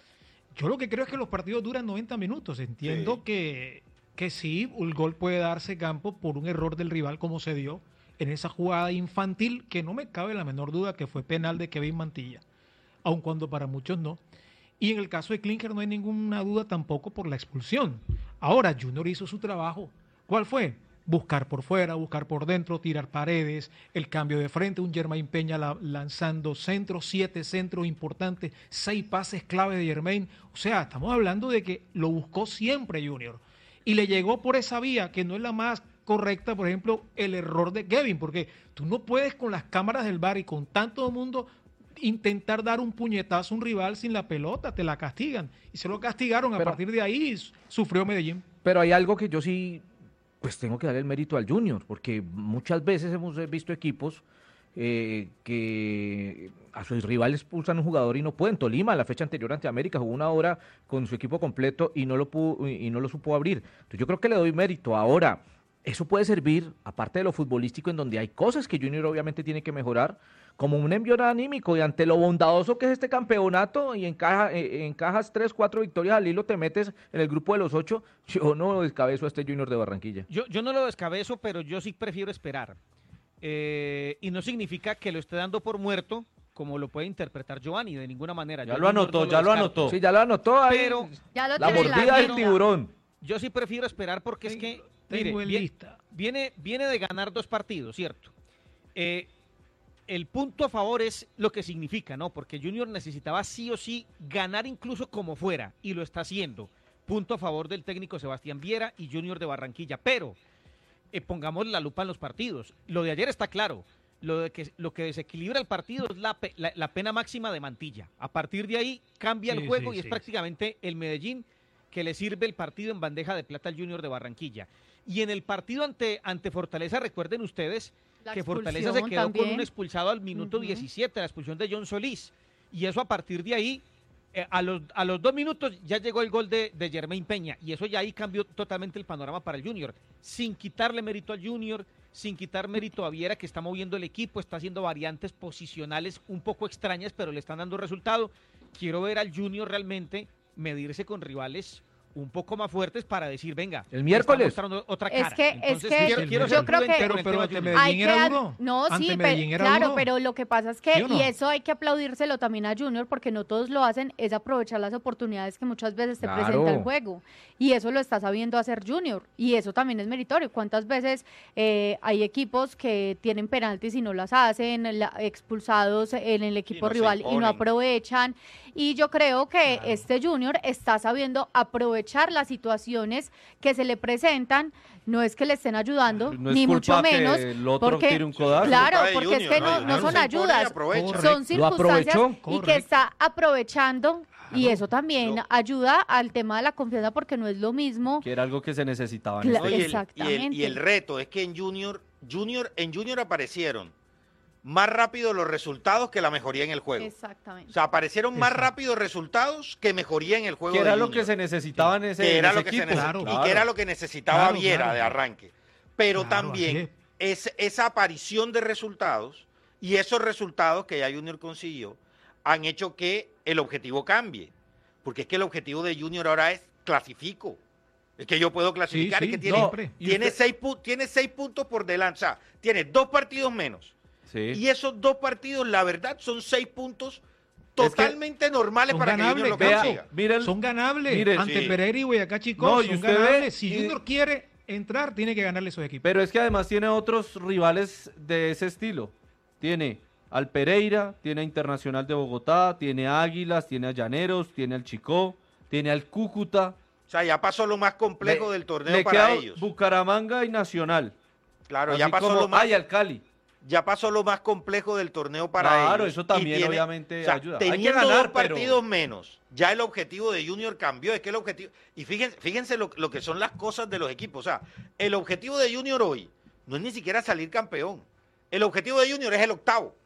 Yo lo que creo es que los partidos duran noventa minutos. Entiendo Sí. que, que sí, el gol puede darse campo por un error del rival como se dio en esa jugada infantil que no me cabe la menor duda que fue penal de Kevin Mantilla, aun cuando para muchos no. Y en el caso de Klinger no hay ninguna duda tampoco por la expulsión. Ahora, Junior hizo su trabajo. ¿Cuál fue? Buscar por fuera, buscar por dentro, tirar paredes, el cambio de frente, un Germain Peña la- lanzando centros, siete centros importantes, seis pases clave de Germain. O sea, estamos hablando de que lo buscó siempre Junior. Y le llegó por esa vía, que no es la más correcta, por ejemplo, el error de Kevin, porque tú no puedes con las cámaras del V A R y con tanto mundo intentar dar un puñetazo a un rival sin la pelota, te la castigan. Y se lo castigaron, a Pero- partir de ahí sufrió Medellín. Pero hay algo que yo sí, pues tengo que darle el mérito al Junior, porque muchas veces hemos visto equipos eh, que a sus rivales expulsan un jugador y no pueden. Tolima, la fecha anterior ante América, jugó una hora con su equipo completo y no lo pudo, y no lo supo abrir. Entonces yo creo que le doy mérito. Ahora, eso puede servir, aparte de lo futbolístico, en donde hay cosas que Junior obviamente tiene que mejorar, como un envío anímico, y ante lo bondadoso que es este campeonato, y encaja, eh, encajas tres, cuatro victorias al hilo, te metes en el grupo de los ocho. Yo no descabezo a este Junior de Barranquilla. Yo, yo no lo descabezo, pero yo sí prefiero esperar. Eh, y no significa que lo esté dando por muerto, como lo puede interpretar Giovanni, de ninguna manera. Ya Yo lo Junior anotó, no ya lo descarto. anotó. Sí, ya lo anotó ahí. Pero Ya lo la tiene en mordida del agenda. tiburón. yo sí prefiero esperar porque es que, mire, Tengo en bien- lista. viene, viene de ganar dos partidos, ¿cierto? Eh, el punto a favor es lo que significa, ¿no? Porque Junior necesitaba sí o sí ganar incluso como fuera, y lo está haciendo. Punto a favor del técnico Sebastián Viera y Junior de Barranquilla. Pero eh, pongamos la lupa en los partidos. Lo de ayer está claro. Lo, de que, lo que desequilibra el partido es la, pe- la, la pena máxima de Mantilla. A partir de ahí cambia Sí, el juego sí, y es sí. prácticamente el Medellín que le sirve el partido en bandeja de plata al Junior de Barranquilla. Y en el partido ante, ante Fortaleza, recuerden ustedes La que Fortaleza se expulsión quedó con también. un expulsado al minuto Ujú. diecisiete, la expulsión de John Solís. Y eso a partir de ahí, eh, a, los, a los dos minutos ya llegó el gol de, de Germain Peña. Y eso ya ahí cambió totalmente el panorama para el Junior. Sin quitarle mérito al Junior, sin quitar mérito a Viera, que está moviendo el equipo, está haciendo variantes posicionales un poco extrañas, pero le están dando resultado. Quiero ver al Junior realmente medirse con rivales un poco más fuertes para decir, venga, El miércoles. está mostrando otra Es cara. que- es Entonces, que quiero, quiero yo ser creo prudente que- con el Pero- pero tema ante Junior. Medellín Hay que era ad- duro. No, Ante sí, pe- Medellín era claro, duro. pero lo que pasa es que, ¿Sí o no? y eso hay que aplaudírselo también a Junior, porque no todos lo hacen, es aprovechar las oportunidades que muchas veces te Claro. presenta el juego. Y eso lo está sabiendo hacer Junior. Y eso también es meritorio. ¿Cuántas veces eh, hay equipos que tienen penaltis y no las hacen, la- expulsados en el equipo no se rival y no imponen. aprovechan? Y yo creo que Claro. este Junior está sabiendo aprovechar las situaciones que se le presentan. No es que le estén ayudando, No es ni culpa mucho menos. que el otro porque- tire un codazo. Claro, Culpa de porque es Junior, que no, ¿no? no Junior son se impone y ayudas, aprovecha. son Correcto. circunstancias aprovechó. y que Correcto. está aprovechando y Claro. eso también No. ayuda al tema de la confianza porque no es lo mismo. Que era algo que se necesitaba en Cla- este No, y, el, y el- Exactamente. y el reto es que en Junior, Junior, en Junior aparecieron más rápido los resultados que la mejoría en el juego. Exactamente. O sea, aparecieron más Exacto. rápido resultados que mejoría en el juego que era de lo Junior. que se necesitaba en ese, que en era ese lo que se equipo. necesitaba Claro. y que era lo que necesitaba Claro, Viera claro. de arranque. Pero Claro, también así es esa aparición de resultados y esos resultados que ya Junior consiguió han hecho que el objetivo cambie. Porque es que el objetivo de Junior ahora es clasifico. Es que yo puedo clasificar, Sí, es que sí, tiene, siempre. Y tiene, usted- seis, pu- tiene seis puntos por delante. O sea, tiene dos partidos menos. Sí. Y esos dos partidos, la verdad, son seis puntos que totalmente normales son para ganables, que Junior lo Vea, consiga. miren, Son ganables. Miren, Ante sí. Pereira y Boyacá Chicó No, y son usted ve- ganables. Si y- Junior quiere entrar, tiene que ganarle esos equipos. Pero es que además tiene otros rivales de ese estilo. Tiene al Pereira, tiene a Internacional de Bogotá, tiene a Águilas, tiene a Llaneros, tiene al Chicó, tiene al Cúcuta. O sea, ya pasó lo más complejo Le- del torneo le para queda ellos. Bucaramanga y Nacional. Claro, Así ya pasó como- lo más Ah, y al Cali. ya pasó lo más complejo del torneo para Claro, ellos. eso y también obviamente o sea, ayuda. Hay que Teniendo ganar, dos pero- partidos menos, ya el objetivo de Junior cambió. Es que el objetivo. Y fíjense, fíjense lo, lo que son las cosas de los equipos. O sea, el objetivo de Junior hoy no es ni siquiera salir campeón. El objetivo de Junior es el octavo.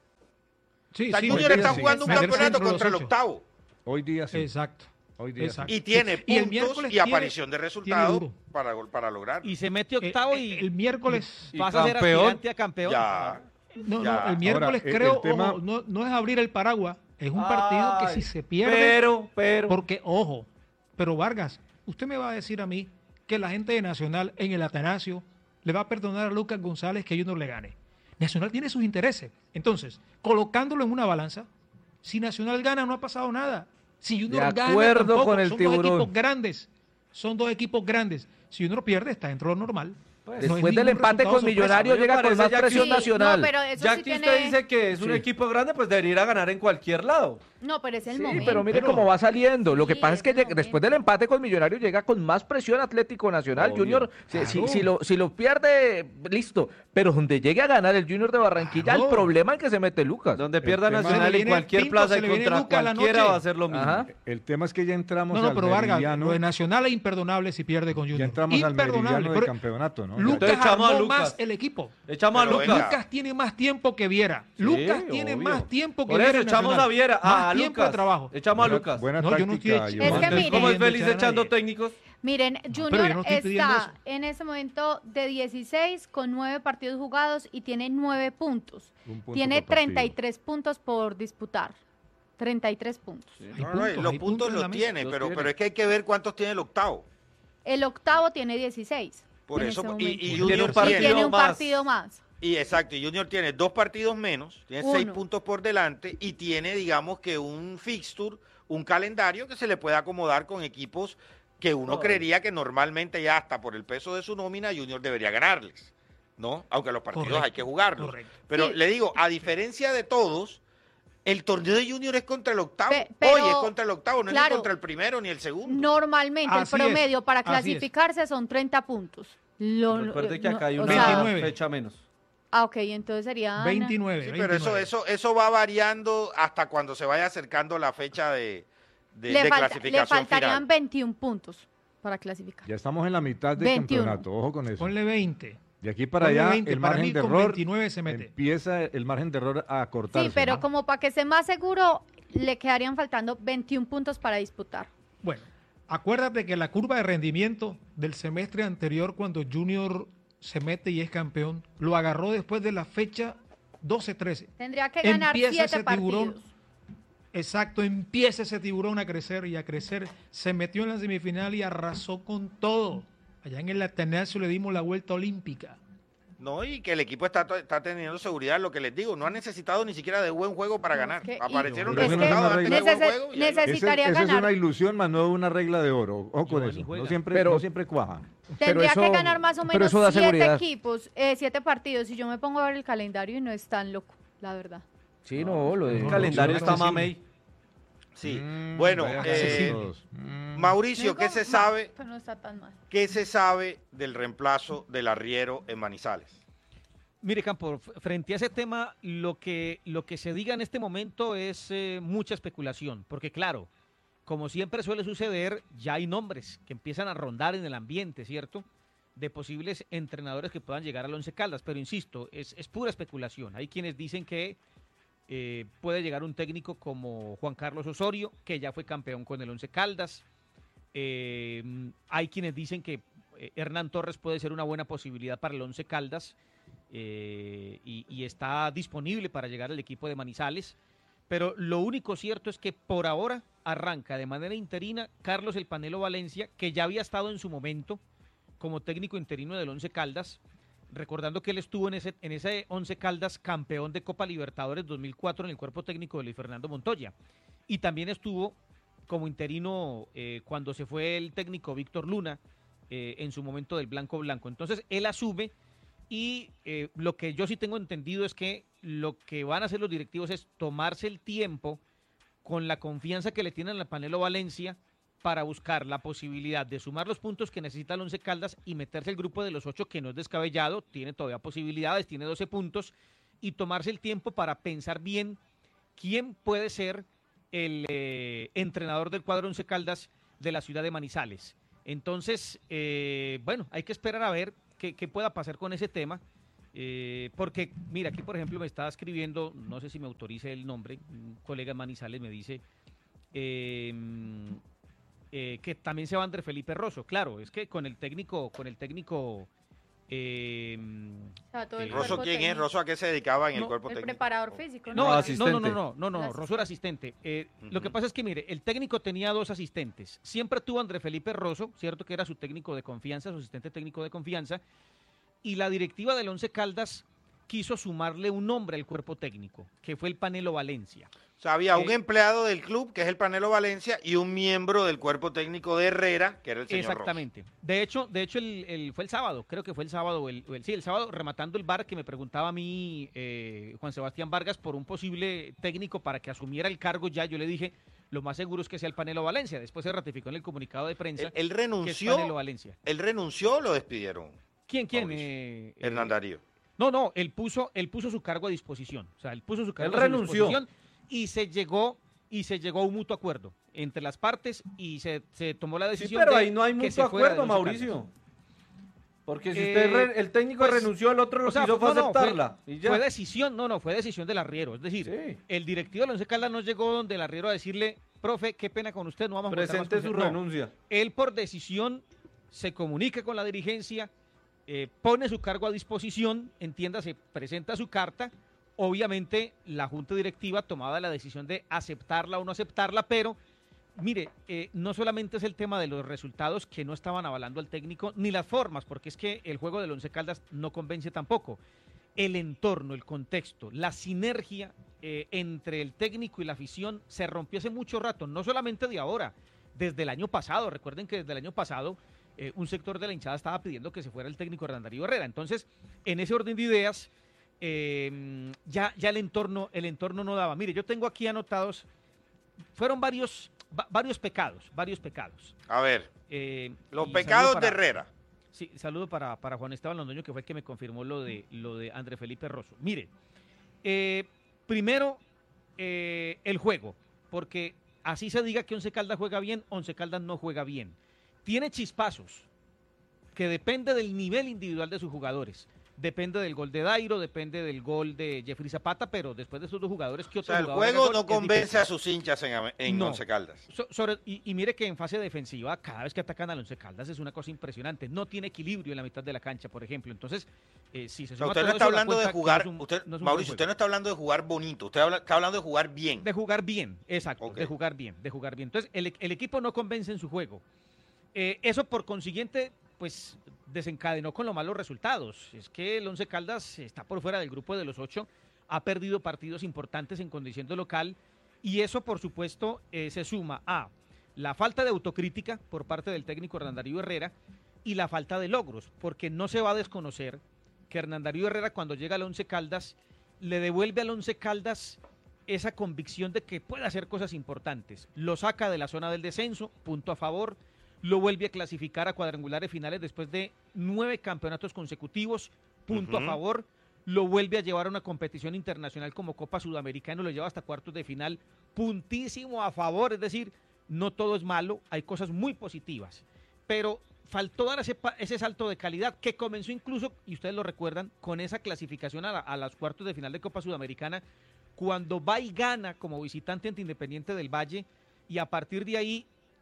Sí, O sea, sí, Junior hoy está día jugando sí. un Meterse campeonato dentro de los contra el ocho. octavo. Hoy día sí. Exacto. Hoy día Exacto. sí. Y tiene Y el puntos miércoles y tiene- aparición de tiene resultados duro. para, para lograr. Y se mete octavo Eh, y eh, el miércoles. Y pasa a ser campeón. aspirante a campeón. Ya. No, Ya. no, el miércoles Ahora, el- creo, el tema- ojo, no, no es abrir el paraguas, es un partido que Ay, si se pierde, Pero, pero. porque, ojo, pero Vargas, usted me va a decir a mí que la gente de Nacional en el Atanasio le va a perdonar a Lucas González que Junior le gane. Nacional tiene sus intereses. Entonces, colocándolo en una balanza, si Nacional gana no ha pasado nada. Si Junior De gana acuerdo tampoco, con el son tiburón. dos equipos grandes. Son dos equipos grandes. Si Junior pierde, está dentro de lo normal. Pues, No es Después del ningún empate resultado con sorpresa. Millonarios Me llega con parece más ya que presión sí. nacional. No, pero eso Ya sí que tiene... usted dice que es un Sí. equipo grande, pues debería ir a ganar en cualquier lado. No, pero es el Sí, momento. pero mire Pero- cómo va saliendo. Lo que Sí, pasa es que es el llega- después momento. del empate con Millonarios llega con más presión Atlético Nacional. Obvio. Junior, si, si- Claro. si lo, si lo pierde, listo. Pero donde llegue a ganar el Junior de Barranquilla, Claro. el problema en que se mete Lucas. Donde pierda tema- Nacional Se le en viene cualquier Pinto, plaza se y le viene contra Luca a la cualquiera noche. va a ser lo mismo. Ajá. El tema es que ya entramos No, no, al pero Vargas, meridiano. lo de Nacional es imperdonable si pierde con Junior. Ya entramos al Imperdonable. meridiano de pero campeonato, ¿no? Lucas Entonces echamos a armó Lucas. más el equipo. Echamos a Pero Lucas. venga. Lucas tiene más tiempo que Viera. Sí, Lucas tiene obvio. más tiempo que Por Viera. eso en echamos Nacional. a Viera, Más a tiempo Lucas. de trabajo. Echamos a Buena- Lucas. Buena No, yo no táctica, estoy- Es que Giovanni. mire- ¿Cómo es pidiendo feliz echar a echando nadie. técnicos? Miren, pero yo Junior no estoy pidiendo está eso. en ese momento de dieciséis con nueve partidos jugados y tiene nueve puntos. Un punto Tiene por partido. treinta y tres puntos por disputar. treinta y tres puntos. Hay No, no, puntos, los hay puntos en la los mesa. tiene, Los pero, tiene. pero es que hay que ver cuántos tiene el octavo. El octavo tiene dieciséis. Por en eso, ese y, momento. y Tiene Junior un Y partido tiene un más. partido más. Y exacto, y Junior tiene dos partidos menos, tiene seis Uno. puntos por delante y tiene, digamos que un fixture, un calendario que se le puede acomodar con equipos que uno No. creería que normalmente ya hasta por el peso de su nómina Junior debería ganarles, ¿no? Aunque los partidos Correcto, hay que jugarlos. correcto. Pero Sí. le digo, a diferencia de todos, el torneo de Junior es contra el octavo. Pe- pero- Hoy es contra el octavo, no es claro. ni contra el primero ni el segundo. Normalmente Así el es, promedio para así es. clasificarse son treinta puntos. Lo- Recuerde que no, acá hay o una sea, veintinueve. fecha menos. ah, ok, entonces serían... veintinueve. Sí, pero eso, veintinueve. eso, eso va variando hasta cuando se vaya acercando la fecha de, de, le, de falta- clasificación le faltarían final. veintiún puntos para clasificar. Ya estamos en la mitad del veintiuno. campeonato, ojo con eso. Ponle veinte. De aquí para ponle allá, veinte, el para margen mí de con error veintinueve se mete. empieza el margen de error a cortarse. Sí, pero ¿no? como para que esté más seguro, le quedarían faltando veintiún puntos para disputar. Bueno, acuérdate que la curva de rendimiento del semestre anterior, cuando Junior se mete y es campeón, lo agarró después de la fecha doce trece. Tendría que ganar Empieza siete ese tiburón. partidos. Exacto, empieza ese tiburón a crecer y a crecer. Se metió en la semifinal y arrasó con todo. Allá en el Atenasio le dimos la vuelta olímpica. No, y que el equipo está, to- está teniendo seguridad, lo que les digo, no ha necesitado ni siquiera de buen juego para No, ganar. es que- y- Aparecieron Es que resultados antes de buen necesi- juego. y ahí va. necesi- necesitaría Ese- esa es ganar. una ilusión, más no una regla de oro. Ojo con Giovanni eso. No juega. siempre, Pero- no siempre cuaja. Tendría eso- que ganar más o pero menos eso da siete seguridad. equipos, eh, siete partidos. Y yo me pongo a ver el calendario y no es tan loco, la verdad. Sí, no, lo de... El no, calendario no, está no, sí. mamey. Sí. Mm, Bueno, vaya eh, todos. Mm. Mauricio, No ¿qué es se como- sabe, Pero no está tan mal. qué se sabe del reemplazo del arriero en Manizales? Mire, Campo, f- frente a ese tema, lo que, lo que se diga en este momento es eh, mucha especulación, porque claro, como siempre suele suceder, ya hay nombres que empiezan a rondar en el ambiente, ¿cierto? De posibles entrenadores que puedan llegar al Once Caldas, pero insisto, es, es pura especulación. Hay quienes dicen que eh, puede llegar un técnico como Juan Carlos Osorio, que ya fue campeón con el Once Caldas. Eh, hay quienes dicen que eh, Hernán Torres puede ser una buena posibilidad para el Once Caldas. Eh, y, y está disponible para llegar al equipo de Manizales, pero lo único cierto es que por ahora arranca de manera interina Carlos El Panelo Valencia, que ya había estado en su momento como técnico interino del Once Caldas, recordando que él estuvo en ese, en ese Once Caldas campeón de Copa Libertadores dos mil cuatro en el cuerpo técnico de Luis Fernando Montoya, y también estuvo como interino eh, cuando se fue el técnico Víctor Luna eh, en su momento del Blanco Blanco. Entonces él asume. Y eh, lo que yo sí tengo entendido es que lo que van a hacer los directivos es tomarse el tiempo con la confianza que le tienen al Panelo Valencia para buscar la posibilidad de sumar los puntos que necesita el Once Caldas y meterse al grupo de los ocho, que no es descabellado, tiene todavía posibilidades, tiene doce puntos, y tomarse el tiempo para pensar bien quién puede ser el eh, entrenador del cuadro Once Caldas de la ciudad de Manizales. Entonces, eh, bueno, hay que esperar a ver qué, qué pueda pasar con ese tema, eh, porque, mira, aquí por ejemplo me estaba escribiendo, no sé si me autorice el nombre, un colega en Manizales me dice eh, eh, que también se va André Felipe Rosso. Claro, es que con el técnico, con el técnico... Eh, O sea, todo el eh, ¿Rosso cuerpo quién es? técnico. ¿Rosso a qué se dedicaba en el No, cuerpo El técnico? preparador físico, No, ¿no? No, no, asistente. no, no, no, no, no, El Rosso era asistente. Eh, Lo que Ujú. pasa es que, mire, el técnico tenía dos asistentes. Siempre tuvo a André Felipe Rosso, cierto que era su técnico de confianza, su asistente técnico de confianza, y la directiva del Once Caldas quiso sumarle un nombre al cuerpo técnico, que fue el Panelo Valencia. O sea, había un Eh, empleado del club, que es el Panelo Valencia, y un miembro del cuerpo técnico de Herrera, que era el señor Rosso. Exactamente. De hecho, de hecho el, el- fue el sábado, creo que fue el sábado, o el, o el- sí, el sábado, rematando el bar, que me preguntaba a mí eh, Juan Sebastián Vargas por un posible técnico para que asumiera el cargo ya. Yo le dije, lo más seguro es que sea el Panelo Valencia. Después se ratificó en el comunicado de prensa Él, él que es renunció, Panelo Valencia. él renunció o lo despidieron, ¿Quién, quién? Mauricio. Eh, eh, Hernán Darío. No, no, él puso, él puso su cargo a disposición. O sea, él puso su cargo Él a su renunció. disposición y se llegó y se llegó a un mutuo acuerdo entre las partes y se, se tomó la Sí, decisión pero de ahí no hay que mucho se fuera acuerdo, del Once Mauricio. Caldas. Porque si Eh, usted re- el técnico pues, renunció, el otro lo O sea, que hizo fue no, no, fue- aceptarla. y ya. Fue decisión, no, no, fue decisión del arriero. Es decir, Sí. el directivo del Once Caldas no llegó donde el arriero a decirle, profe, qué pena con usted, no vamos a contar más Presente con su usted". No, renuncia. él por decisión se comunica con la dirigencia, eh, pone su cargo a disposición, entiéndase, presenta su carta. Obviamente la junta directiva tomaba la decisión de aceptarla o no aceptarla, pero mire, eh, no solamente es el tema de los resultados que no estaban avalando al técnico, ni las formas, porque es que el juego del Once Caldas no convence tampoco. El entorno, el contexto, la sinergia eh, entre el técnico y la afición se rompió hace mucho rato, no solamente de ahora, desde el año pasado. Recuerden que desde el año pasado eh, un sector de la hinchada estaba pidiendo que se fuera el técnico Hernán Darío Herrera. Entonces, en ese orden de ideas, eh, ya, ya el entorno, el entorno no daba. Mire, yo tengo aquí anotados, fueron varios, va- varios pecados, varios pecados. A ver, Eh, los y pecados saludo de para- Herrera. Sí, saludo para, para Juan Esteban Londoño, que fue el que me confirmó lo de, lo de André Felipe Rosso. Mire, eh, primero, eh, el juego, porque así se diga que Once Caldas juega bien, Once Caldas no juega bien. Tiene chispazos, que depende del nivel individual de sus jugadores. Depende del gol de Dairo, depende del gol de Jeffrey Zapata, pero después de estos dos jugadores, ¿qué O otro sea, el jugador haga juego gol? no Es convence difícil. a sus hinchas en, en No. Once Caldas. So- sobre- y, y mire que en fase defensiva, cada vez que atacan al Once Caldas es una cosa impresionante. No tiene equilibrio en la mitad de la cancha, por ejemplo. Entonces, eh, si se O sea, suma usted no todo está eso, da hablando de cuenta que jugar, no es un- usted, no es un Mauricio, buen usted no juego. está hablando de jugar bonito, usted habla- está hablando de jugar bien. De jugar bien, exacto, Ok. de jugar bien, de jugar bien. Entonces, el, el equipo no convence en su juego. Eh, eso, por consiguiente, pues desencadenó con los malos resultados. Es que el Once Caldas está por fuera del grupo de los ocho, ha perdido partidos importantes en condición de local, y eso, por supuesto, eh, se suma a la falta de autocrítica por parte del técnico Hernán Darío Herrera y la falta de logros, porque no se va a desconocer que Hernán Darío Herrera, cuando llega al Once Caldas, le devuelve al Once Caldas esa convicción de que puede hacer cosas importantes. Lo saca de la zona del descenso, punto a favor, lo vuelve a clasificar a cuadrangulares finales después de nueve campeonatos consecutivos, punto Ujú. a favor, lo vuelve a llevar a una competición internacional como Copa Sudamericana, lo lleva hasta cuartos de final, puntísimo a favor, es decir, no todo es malo, hay cosas muy positivas, pero faltó dar ese, pa- ese salto de calidad que comenzó incluso, y ustedes lo recuerdan, con esa clasificación a, la- a los cuartos de final de Copa Sudamericana, cuando va y gana como visitante ante Independiente del Valle, y a partir de ahí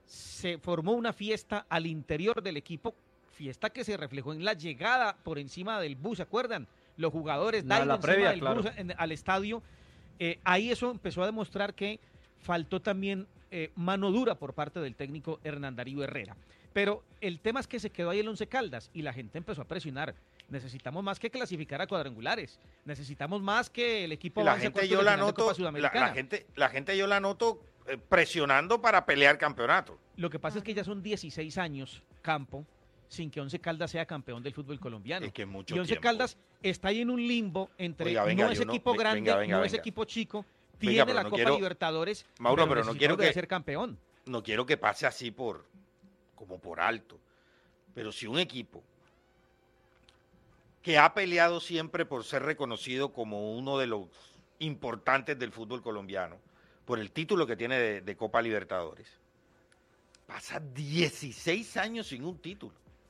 se formó una fiesta al interior del equipo, fiesta que se reflejó en la llegada por encima del bus, ¿se acuerdan? Los jugadores La- Dairo la encima previa, del claro. bus en- al estadio. Eh, ahí eso empezó a demostrar que faltó también eh, mano dura por parte del técnico Hernán Darío Herrera. Pero el tema es que se quedó ahí el Once Caldas y la gente empezó a presionar. Necesitamos más que clasificar a cuadrangulares. Necesitamos más que el equipo Y la avance a gente cuartos yo de la final de noto, Copa la, Sudamericana. la gente, la gente yo la noto eh, presionando para pelear campeonato. Lo que pasa es que ya son dieciséis años, Campo, sin que Once Caldas sea campeón del fútbol colombiano. Es que es mucho Y Once tiempo. Caldas está ahí en un limbo entre Oiga, venga, no es yo no- equipo ve- grande, venga, venga, no es venga. equipo chico, Venga, tiene pero la no Copa quiero- Libertadores, Mauro, pero no necesitamos quiero de que- ser campeón. no quiero que pase así por, como por alto, pero si un equipo que ha peleado siempre por ser reconocido como uno de los importantes del fútbol colombiano, por el título que tiene de, de Copa Libertadores, pasa dieciséis años sin un título.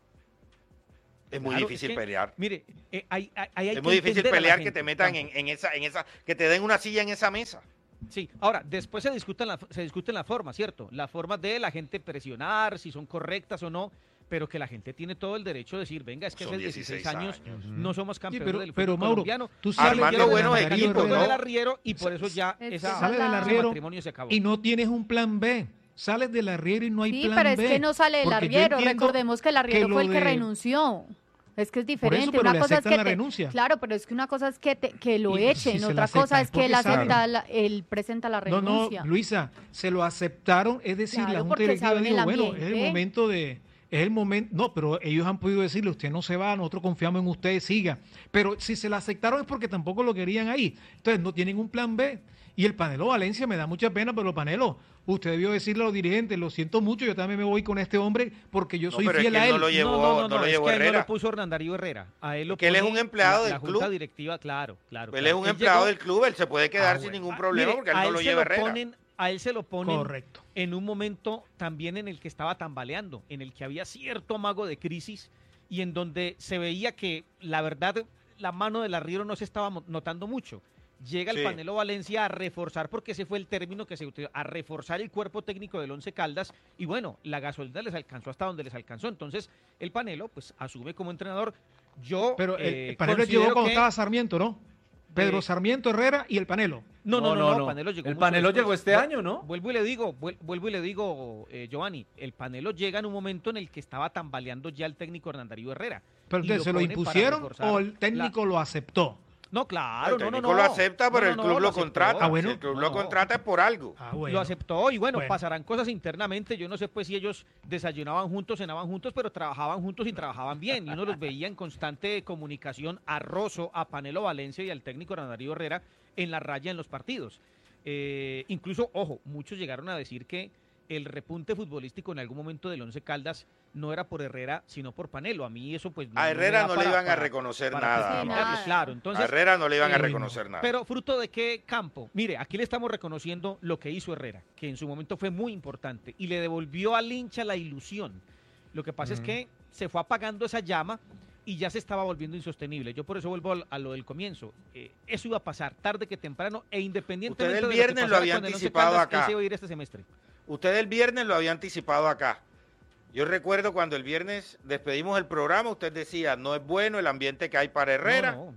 Es muy Claro, difícil es que, pelear. Mire, eh, hay, hay, hay Es que muy difícil entender a la pelear que gente, te metan Campo. en, en esa, en esa, que te den una silla en esa mesa. Sí, ahora, después se discuten la, se discuten la forma, ¿cierto? La forma de la gente presionar, si son correctas o no, pero que la gente tiene todo el derecho de decir, venga, es que Son hace dieciséis, dieciséis años, años. no somos campeones pero- del fútbol pero, Mauro, colombiano. tú sales Armando de la buenos Darío equipos, Herrera ¿no? del arriero y por eso ya Es esa, que Sales del la- ese arriero matrimonio se acabó. y no tienes un plan B. Sales del arriero y no hay Sí, plan pero es B. que no sale el Porque yo arriero. entiendo Recordemos que el arriero que fue el lo que de- renunció. Es que es diferente. pero una le cosa es aceptan que la te- renuncia. Claro, pero es que una cosa es que, te- que lo Y, pues, echen, si se la otra aceptan, cosa es es que él porque saben. acepta, la- él presenta la No, no, renuncia. Luisa, se lo aceptaron, es decir, Claro, la Junta porque Directiva saben dijo, el bueno, es el ambiente. momento de, es el momento, no, pero ellos han podido decirle, usted no se va, nosotros confiamos en usted, siga. Pero si se la aceptaron es porque tampoco lo querían ahí. Entonces no tienen un plan B. Y el Panelo Valencia me da mucha pena, pero Panelo, usted debió decirle a los dirigentes, lo siento mucho, yo también me voy con este hombre porque yo No, soy pero es fiel que a él él. no lo llevó, no, no, no, no lo es llevó que a él no Herrera. lo puso Hernán Darío Herrera. A él lo Que él es pone un empleado la, del la club. Junta directiva, claro, claro. Él claro. es un Él empleado llegó- del club, él se puede quedar Ah, sin bueno. ningún Ah, problema mire, porque él a no él lo se lleva Herrera. ponen, a él se lo ponen Correcto. en un momento también en el que estaba tambaleando, en el que había cierto amago de crisis y en donde se veía que la verdad la mano del arriero no se estaba mo- notando mucho. Llega el Sí. Panelo Valencia a reforzar, porque ese fue el término que se utilizó, a reforzar el cuerpo técnico del Once Caldas y bueno, la gasolina les alcanzó hasta donde les alcanzó. Entonces el Panelo pues asume como entrenador. Yo Pero el, eh, el Panelo considero llegó cuando que- estaba Sarmiento, ¿no? Pedro de- Sarmiento, Herrera y el Panelo. No, no, no, no, Panelo llegó El mucho Panelo después. llegó este Vu- año, ¿no? Vuelvo y le digo, vuel- vuelvo y le digo, eh, Giovanni, el Panelo llega en un momento en el que estaba tambaleando ya el técnico Hernán Darío Herrera. Pero Y entonces, ¿se lo pone para impusieron reforzar o el técnico lo aceptó? No, claro, el no, no, técnico no. lo acepta, pero No, el no, club no, lo, aceptó. contrata. Ah, bueno. Si el club No, lo no. contrata es por algo. Ah, bueno. Lo aceptó y bueno, Bueno. pasarán cosas internamente. Yo no sé pues si ellos desayunaban juntos, cenaban juntos, pero trabajaban juntos y trabajaban bien. Y uno los veía en constante comunicación a Rosso, a Panelo Valencia y al técnico Hernán Darío Herrera en la raya en los partidos. Eh, incluso, ojo, muchos llegaron a decir que el repunte futbolístico en algún momento del Once Caldas no era por Herrera, sino por Panelo. A mí eso pues... A no me Herrera da no le para- iban a para- reconocer para nada. justificarlo, Nada. claro. A Entonces, Herrera no le iban a eh, reconocer nada. pero fruto de qué campo. Mire, aquí le estamos reconociendo lo que hizo Herrera, que en su momento fue muy importante y le devolvió al hincha la ilusión. Lo que pasa es que se fue apagando esa llama y ya se estaba volviendo insostenible. Yo por eso vuelvo al- a lo del comienzo. Eh, eso iba a pasar tarde que temprano e independientemente Usted el de viernes que lo pasara había con el Once anticipado Caldas, acá. él se iba a ir este semestre. Usted el viernes lo había anticipado acá. Yo recuerdo cuando el viernes despedimos el programa, usted decía, no es bueno el ambiente que hay para Herrera. No, no.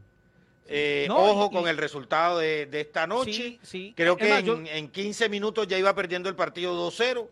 Eh, No, ojo y- con y- el resultado de, de esta noche. Sí, sí. Creo Es que más, en, yo- en quince minutos ya iba perdiendo el partido dos cero.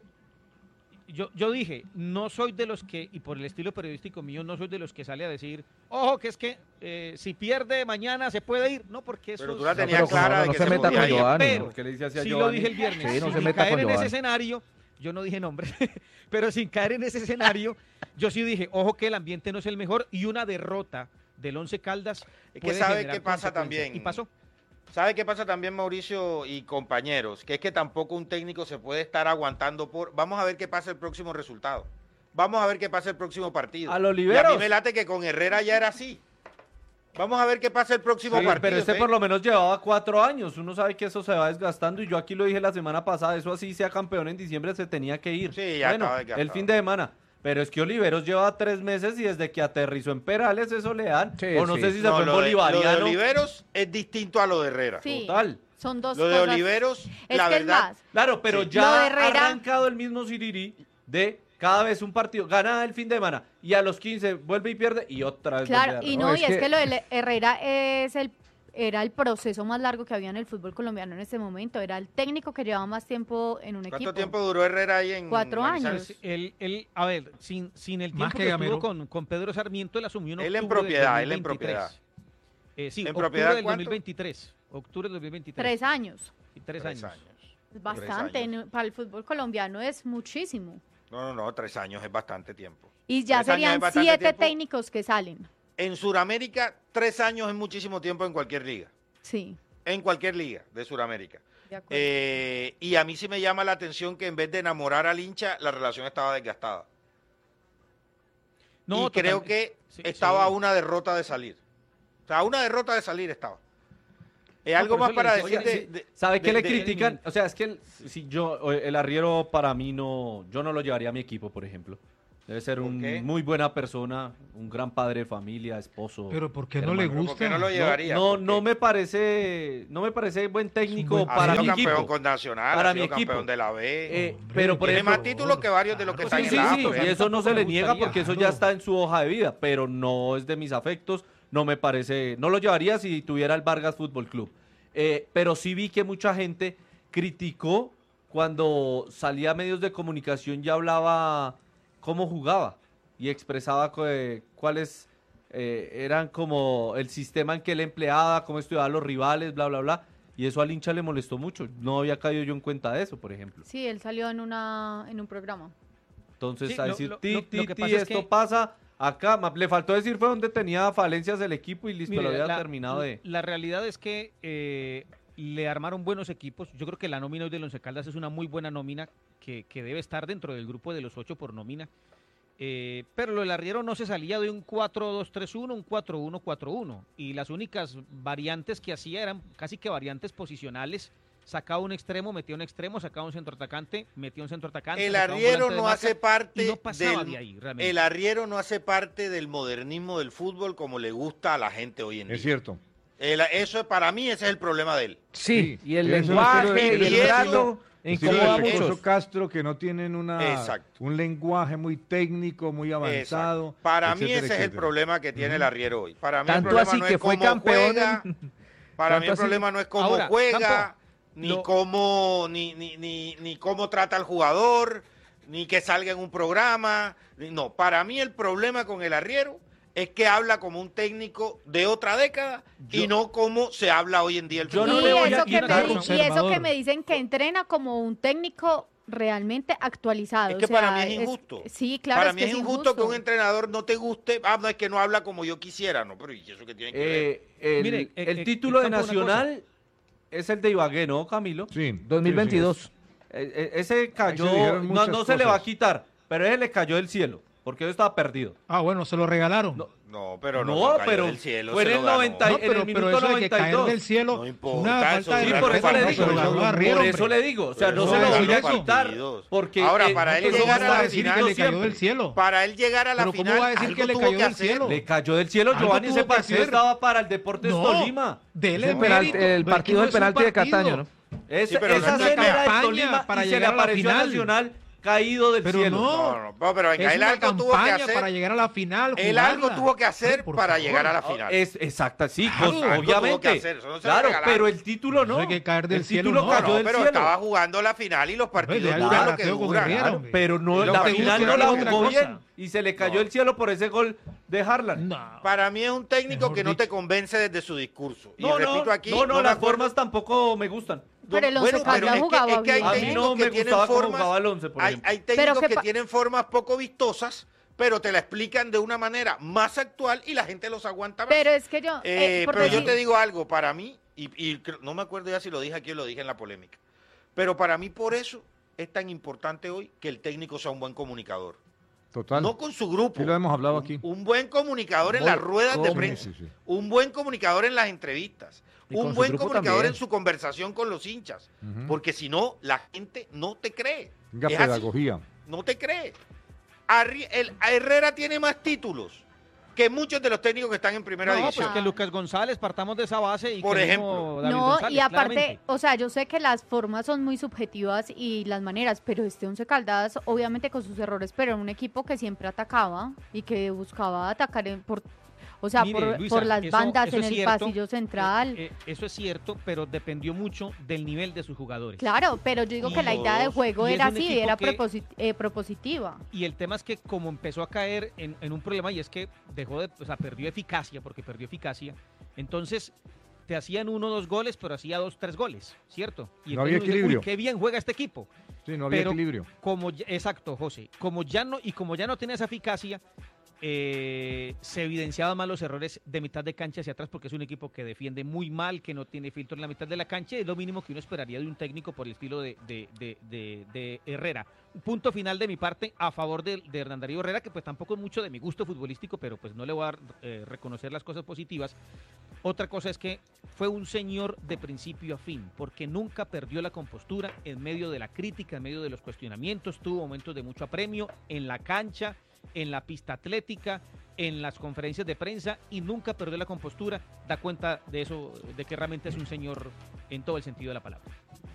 Yo, yo dije, no soy de los que, y por el estilo periodístico mío, no soy de los que sale a decir, ojo, que es que eh, si pierde mañana se puede ir. No, porque eso Pero tú es- la No, tenías pero clara no, de no que se se meta podía con ir. Giovanni. Pero ¿Por qué le dice así a sí lo Giovanni? dije el viernes. Sí, no sin se meta caer con en ese Giovanni. escenario, yo no dije nombre, pero sin caer en ese escenario, yo sí dije, ojo que el ambiente no es el mejor y una derrota del Once Caldas Es que puede sabe generar qué pasa consecuencias. también. Y pasó. ¿Sabe qué pasa también, Mauricio y compañeros? Que es que tampoco un técnico se puede estar aguantando por... Vamos a ver qué pasa el próximo resultado. Vamos a ver qué pasa el próximo partido. A los Y a mí liberos. me late que con Herrera ya era así. Vamos a ver qué pasa el próximo Sí, partido. pero este ¿sí? por lo menos llevaba cuatro años. Uno sabe que eso se va desgastando y yo aquí lo dije la semana pasada. Eso así sea campeón en diciembre se tenía que ir. Sí, ya bueno, estaba desgastado. el fin de semana. Pero es que Oliveros lleva tres meses y desde que aterrizó en Perales eso le dan. Sí, o no sí. sé si se No, fue en lo de- Lo bolivariano. de Oliveros es distinto a lo de Herrera. Sí, Total. son dos Lo de cosas. Oliveros, Es la que es verdad... más, Claro, pero Sí. ya Lo de ha Herrera- arrancado el mismo Siriri de cada vez un partido. Gana el fin de semana y a los quince vuelve y pierde y otra vez claro, vuelve a y arrancar. no, es y es que- que lo de Herrera es el era el proceso más largo que había en el fútbol colombiano en este momento, era el técnico que llevaba más tiempo en un ¿Cuánto equipo. tiempo duró Herrera ahí en Cuatro Manizales? años. Él, él, a ver, sin, sin el Más tiempo que que, Gamero. estuvo con, con Pedro Sarmiento, él asumió en Él en octubre del propiedad, él en dos mil veintitrés. propiedad. Eh, sí, ¿En octubre propiedad del cuánto? dos mil veintitrés. Octubre del dos mil veintitrés. Tres años. Sí, tres, Tres años. años. Es bastante, años. en- para el fútbol colombiano es muchísimo. No, no, no, tres años es bastante tiempo. Y ya Tres años es serían bastante siete tiempo. técnicos que salen. En Sudamérica, tres años es muchísimo tiempo en cualquier liga. Sí. en cualquier liga de Sudamérica. De acuerdo. Eh, y a mí sí me llama la atención que en vez de enamorar al hincha, la relación estaba desgastada. No, y creo total- que sí, estaba a sí. una derrota de salir. O sea, a una derrota de salir estaba. Es No, algo por más eso para le decía, decir oye, de, sí, de- ¿Sabe qué de- le de- critican? O sea, es que el, si yo, el arriero para mí no, yo no lo llevaría a mi equipo, por ejemplo. Debe ser ¿Por un qué? muy buena persona, un gran padre de familia, esposo. Pero ¿por qué no le hermano. gusta? ¿Por qué no lo No, llevaría? no, ¿Por qué? no me parece, no me parece buen técnico buen- Ha para sido mi campeón equipo. con Nacional, Para ha sido mi equipo. campeón de la B. Eh, Hombre, pero por Tiene ejemplo, más títulos que varios de los que Claro, están Sí, en sí, la sí, A, y pero- eso no se le Tampoco me niega gustaría. porque eso ya Claro. está en su hoja de vida, pero no es de mis afectos, no me parece, no lo llevaría si tuviera el Vargas Fútbol Club. Eh, pero sí vi que mucha gente criticó cuando salía a medios de comunicación y hablaba cómo jugaba y expresaba que- cuáles eh, eran como el sistema en que él empleaba, cómo estudiaba a los rivales, bla, bla, bla. Y eso al hincha le molestó mucho. No había caído yo en cuenta de eso, por ejemplo. Sí, él salió en una en un programa. Entonces, Sí, a lo- decir, lo- ti, lo- ti, lo que ti, pasa es esto que- pasa acá. ma- Le faltó decir fue donde tenía falencias el equipo y listo, Mire, lo había la- terminado de... La realidad es que eh, le armaron buenos equipos. Yo creo que la nómina hoy del Once Caldas es una muy buena nómina que, que debe estar dentro del grupo de los ocho por nómina. Eh, pero lo del arriero no se salía de un cuatro dos tres uno, un cuatro uno cuatro uno. Y las únicas variantes que hacía eran casi que variantes posicionales. Sacaba un extremo, metía un extremo, sacaba un centro atacante, metía un centro atacante. El sacaba un arriero volante de no marca, hace parte y no pasaba del de ahí, realmente. el arriero no hace parte del modernismo del fútbol como le gusta a la gente hoy en día. Es cierto. El- eso es- para mí ese es el problema de él. Sí, y el eso es el lenguaje estilo- y el el estilo- trato Estilo incomoda del a Pecoso muchos. Castro, que no tienen una, Exacto. un lenguaje muy técnico, muy avanzado. Exacto. Para mí etcétera, ese es el etcétera. problema que tiene el arriero hoy. Para mí Tanto el problema así no que es fue cómo campeón juega. en- Para tanto mí el así- problema no es cómo Ahora, juega, Campo, ni lo- cómo ni, ni, ni, ni cómo trata al jugador, ni que salga en un programa. ni- No, para mí el problema con el arriero es que habla como un técnico de otra década y Yo- no como se habla hoy en día el Yo fútbol. no y, le voy a eso que quitar me, di- y eso que conservador. me dicen que entrena como un técnico realmente actualizado. Es o que sea, para mí es injusto. sí, claro, Para es mí que es injusto que un entrenador no te guste. Ah, no, es que no habla como yo quisiera, no, pero ¿y eso qué tiene que ver? Eh, el Mire, eh, el eh, título de Campo, una Nacional es el de Ibagué, ¿no, Camilo? Sí, dos mil veintidós. Eh, eh, ese cayó, dijeron no, muchas no se le va a cosas. quitar, pero ese le cayó del cielo, porque él estaba perdido. Ah, bueno, se lo regalaron. No, No, pero no, No, no cayó pero del cielo, fue se en lo el ganó. noventa y- No, en el pero, minuto pero eso de que caer noventa y dos. del cielo No es importa, una eso falta de es Sí, un por eso respeto, le no, digo, se lo ganó a Arriero, por hombre. eso le digo, o sea, Pero no eso se lo ganó voy a partidos. quitar, porque Ahora, eh, para él nosotros llegar vamos a la a decir final que le cayó siempre. del cielo. Para él llegar a la Pero ¿cómo final, va a decir algo que le tuvo cayó que del hacer. cielo? Le cayó del cielo, Algo Giovanni, tuvo ese que partido hacer. estaba para el Deportes No, Tolima. dele El, penal- mérito, el pero es que partido no del es un penalti de partido. Cataño, ¿no? Esa, Sí, pero esa no es cena una era de campaña Tolima para y se le llegar a la apareció a final. Nacional caído del Pero cielo. no. No, no, pero venga, Es él una algo tuvo que campaña hacer. para llegar a la final. Él jugarla. algo tuvo que hacer Por para favor. llegar a la final. Es exacta, sí, Claro, pues, algo tuvo que obviamente. hacer, eso no se lo claro, regalaron. pero el título no. Eso hay que caer del el cielo, título no. cayó No, del pero cielo. estaba jugando la final y los partidos de algo duran lo que ganateo con duran. Guerrero, Claro, hombre. pero no, Y los la partidos final no duran la otra jugó cosa. bien y se le cayó No. el cielo por ese gol de Harlan. No. Para mí es un técnico Mejor que no dicho. te convence desde su discurso. Y No, no, repito aquí, no, no, me las acuerdo- formas tampoco me gustan. Pero el Once Bueno, pero Caldas es que- jugaba es que hay bien. A mí técnicos no que me tienen gustaba cómo formas- jugaba el once, por Hay, ejemplo. hay Pero técnicos que que pa- tienen formas poco vistosas, pero te la explican de una manera más actual y la gente los aguanta más. Pero es que yo, Eh, eh, por pero yo decir- te digo algo, para mí, y, y creo- no me acuerdo ya si lo dije aquí o lo dije en la polémica, pero para mí por eso es tan importante hoy que el técnico sea un buen comunicador. Total. No con su grupo. Sí lo hemos hablado un, aquí. un buen comunicador en Muy las ruedas de cómodo. prensa. Sí, sí, sí. Un buen comunicador en las entrevistas. Y con Un su buen grupo comunicador también. en su conversación con los hinchas. Ujú. Porque si no, la gente no te cree. Venga, Es así. pedagogía. No te cree. Arri- el, Herrera tiene más títulos que muchos de los técnicos que están en primera No, pues división. que Lucas González, partamos de esa base y Por que ejemplo. mismo David No, González, y aparte, claramente. o sea, yo sé que las formas son muy subjetivas y las maneras, pero este Once Caldas, obviamente con sus errores, pero era un equipo que siempre atacaba y que buscaba atacar en- por, o sea, Mire, por, Luisa, por las eso- bandas eso en es el cierto. pasillo central. Eh, eh, eso es cierto, pero dependió mucho del nivel de sus jugadores. Claro, pero yo digo Y que la idea de los- juego y es era un así, equipo era que- proposi- eh, propositiva. Y el tema es que como empezó a caer en, en un problema y es que dejó de, o sea, perdió eficacia, porque perdió eficacia, entonces te hacían uno o dos goles, pero hacía dos, tres goles, ¿cierto? Y No había entonces uno dice, equilibrio. "Uy, qué bien juega este equipo. Sí, no había Pero- equilibrio. Como ya- exacto, José. Como ya no, y como ya no tiene esa eficacia, eh, se evidenciaban más los errores de mitad de cancha hacia atrás porque es un equipo que defiende muy mal, que no tiene filtro en la mitad de la cancha, es lo mínimo que uno esperaría de un técnico por el estilo de, de, de, de, de Herrera. Un punto final de mi parte a favor de, de Hernán Darío Herrera, que pues tampoco es mucho de mi gusto futbolístico, pero pues no le voy a eh, reconocer las cosas positivas. Otra cosa es que fue un señor de principio a fin, porque nunca perdió la compostura en medio de la crítica, en medio de los cuestionamientos, tuvo momentos de mucho apremio en la cancha, en la pista atlética, en las conferencias de prensa y nunca perdió la compostura. Da cuenta de eso, de que realmente es un señor en todo el sentido de la palabra.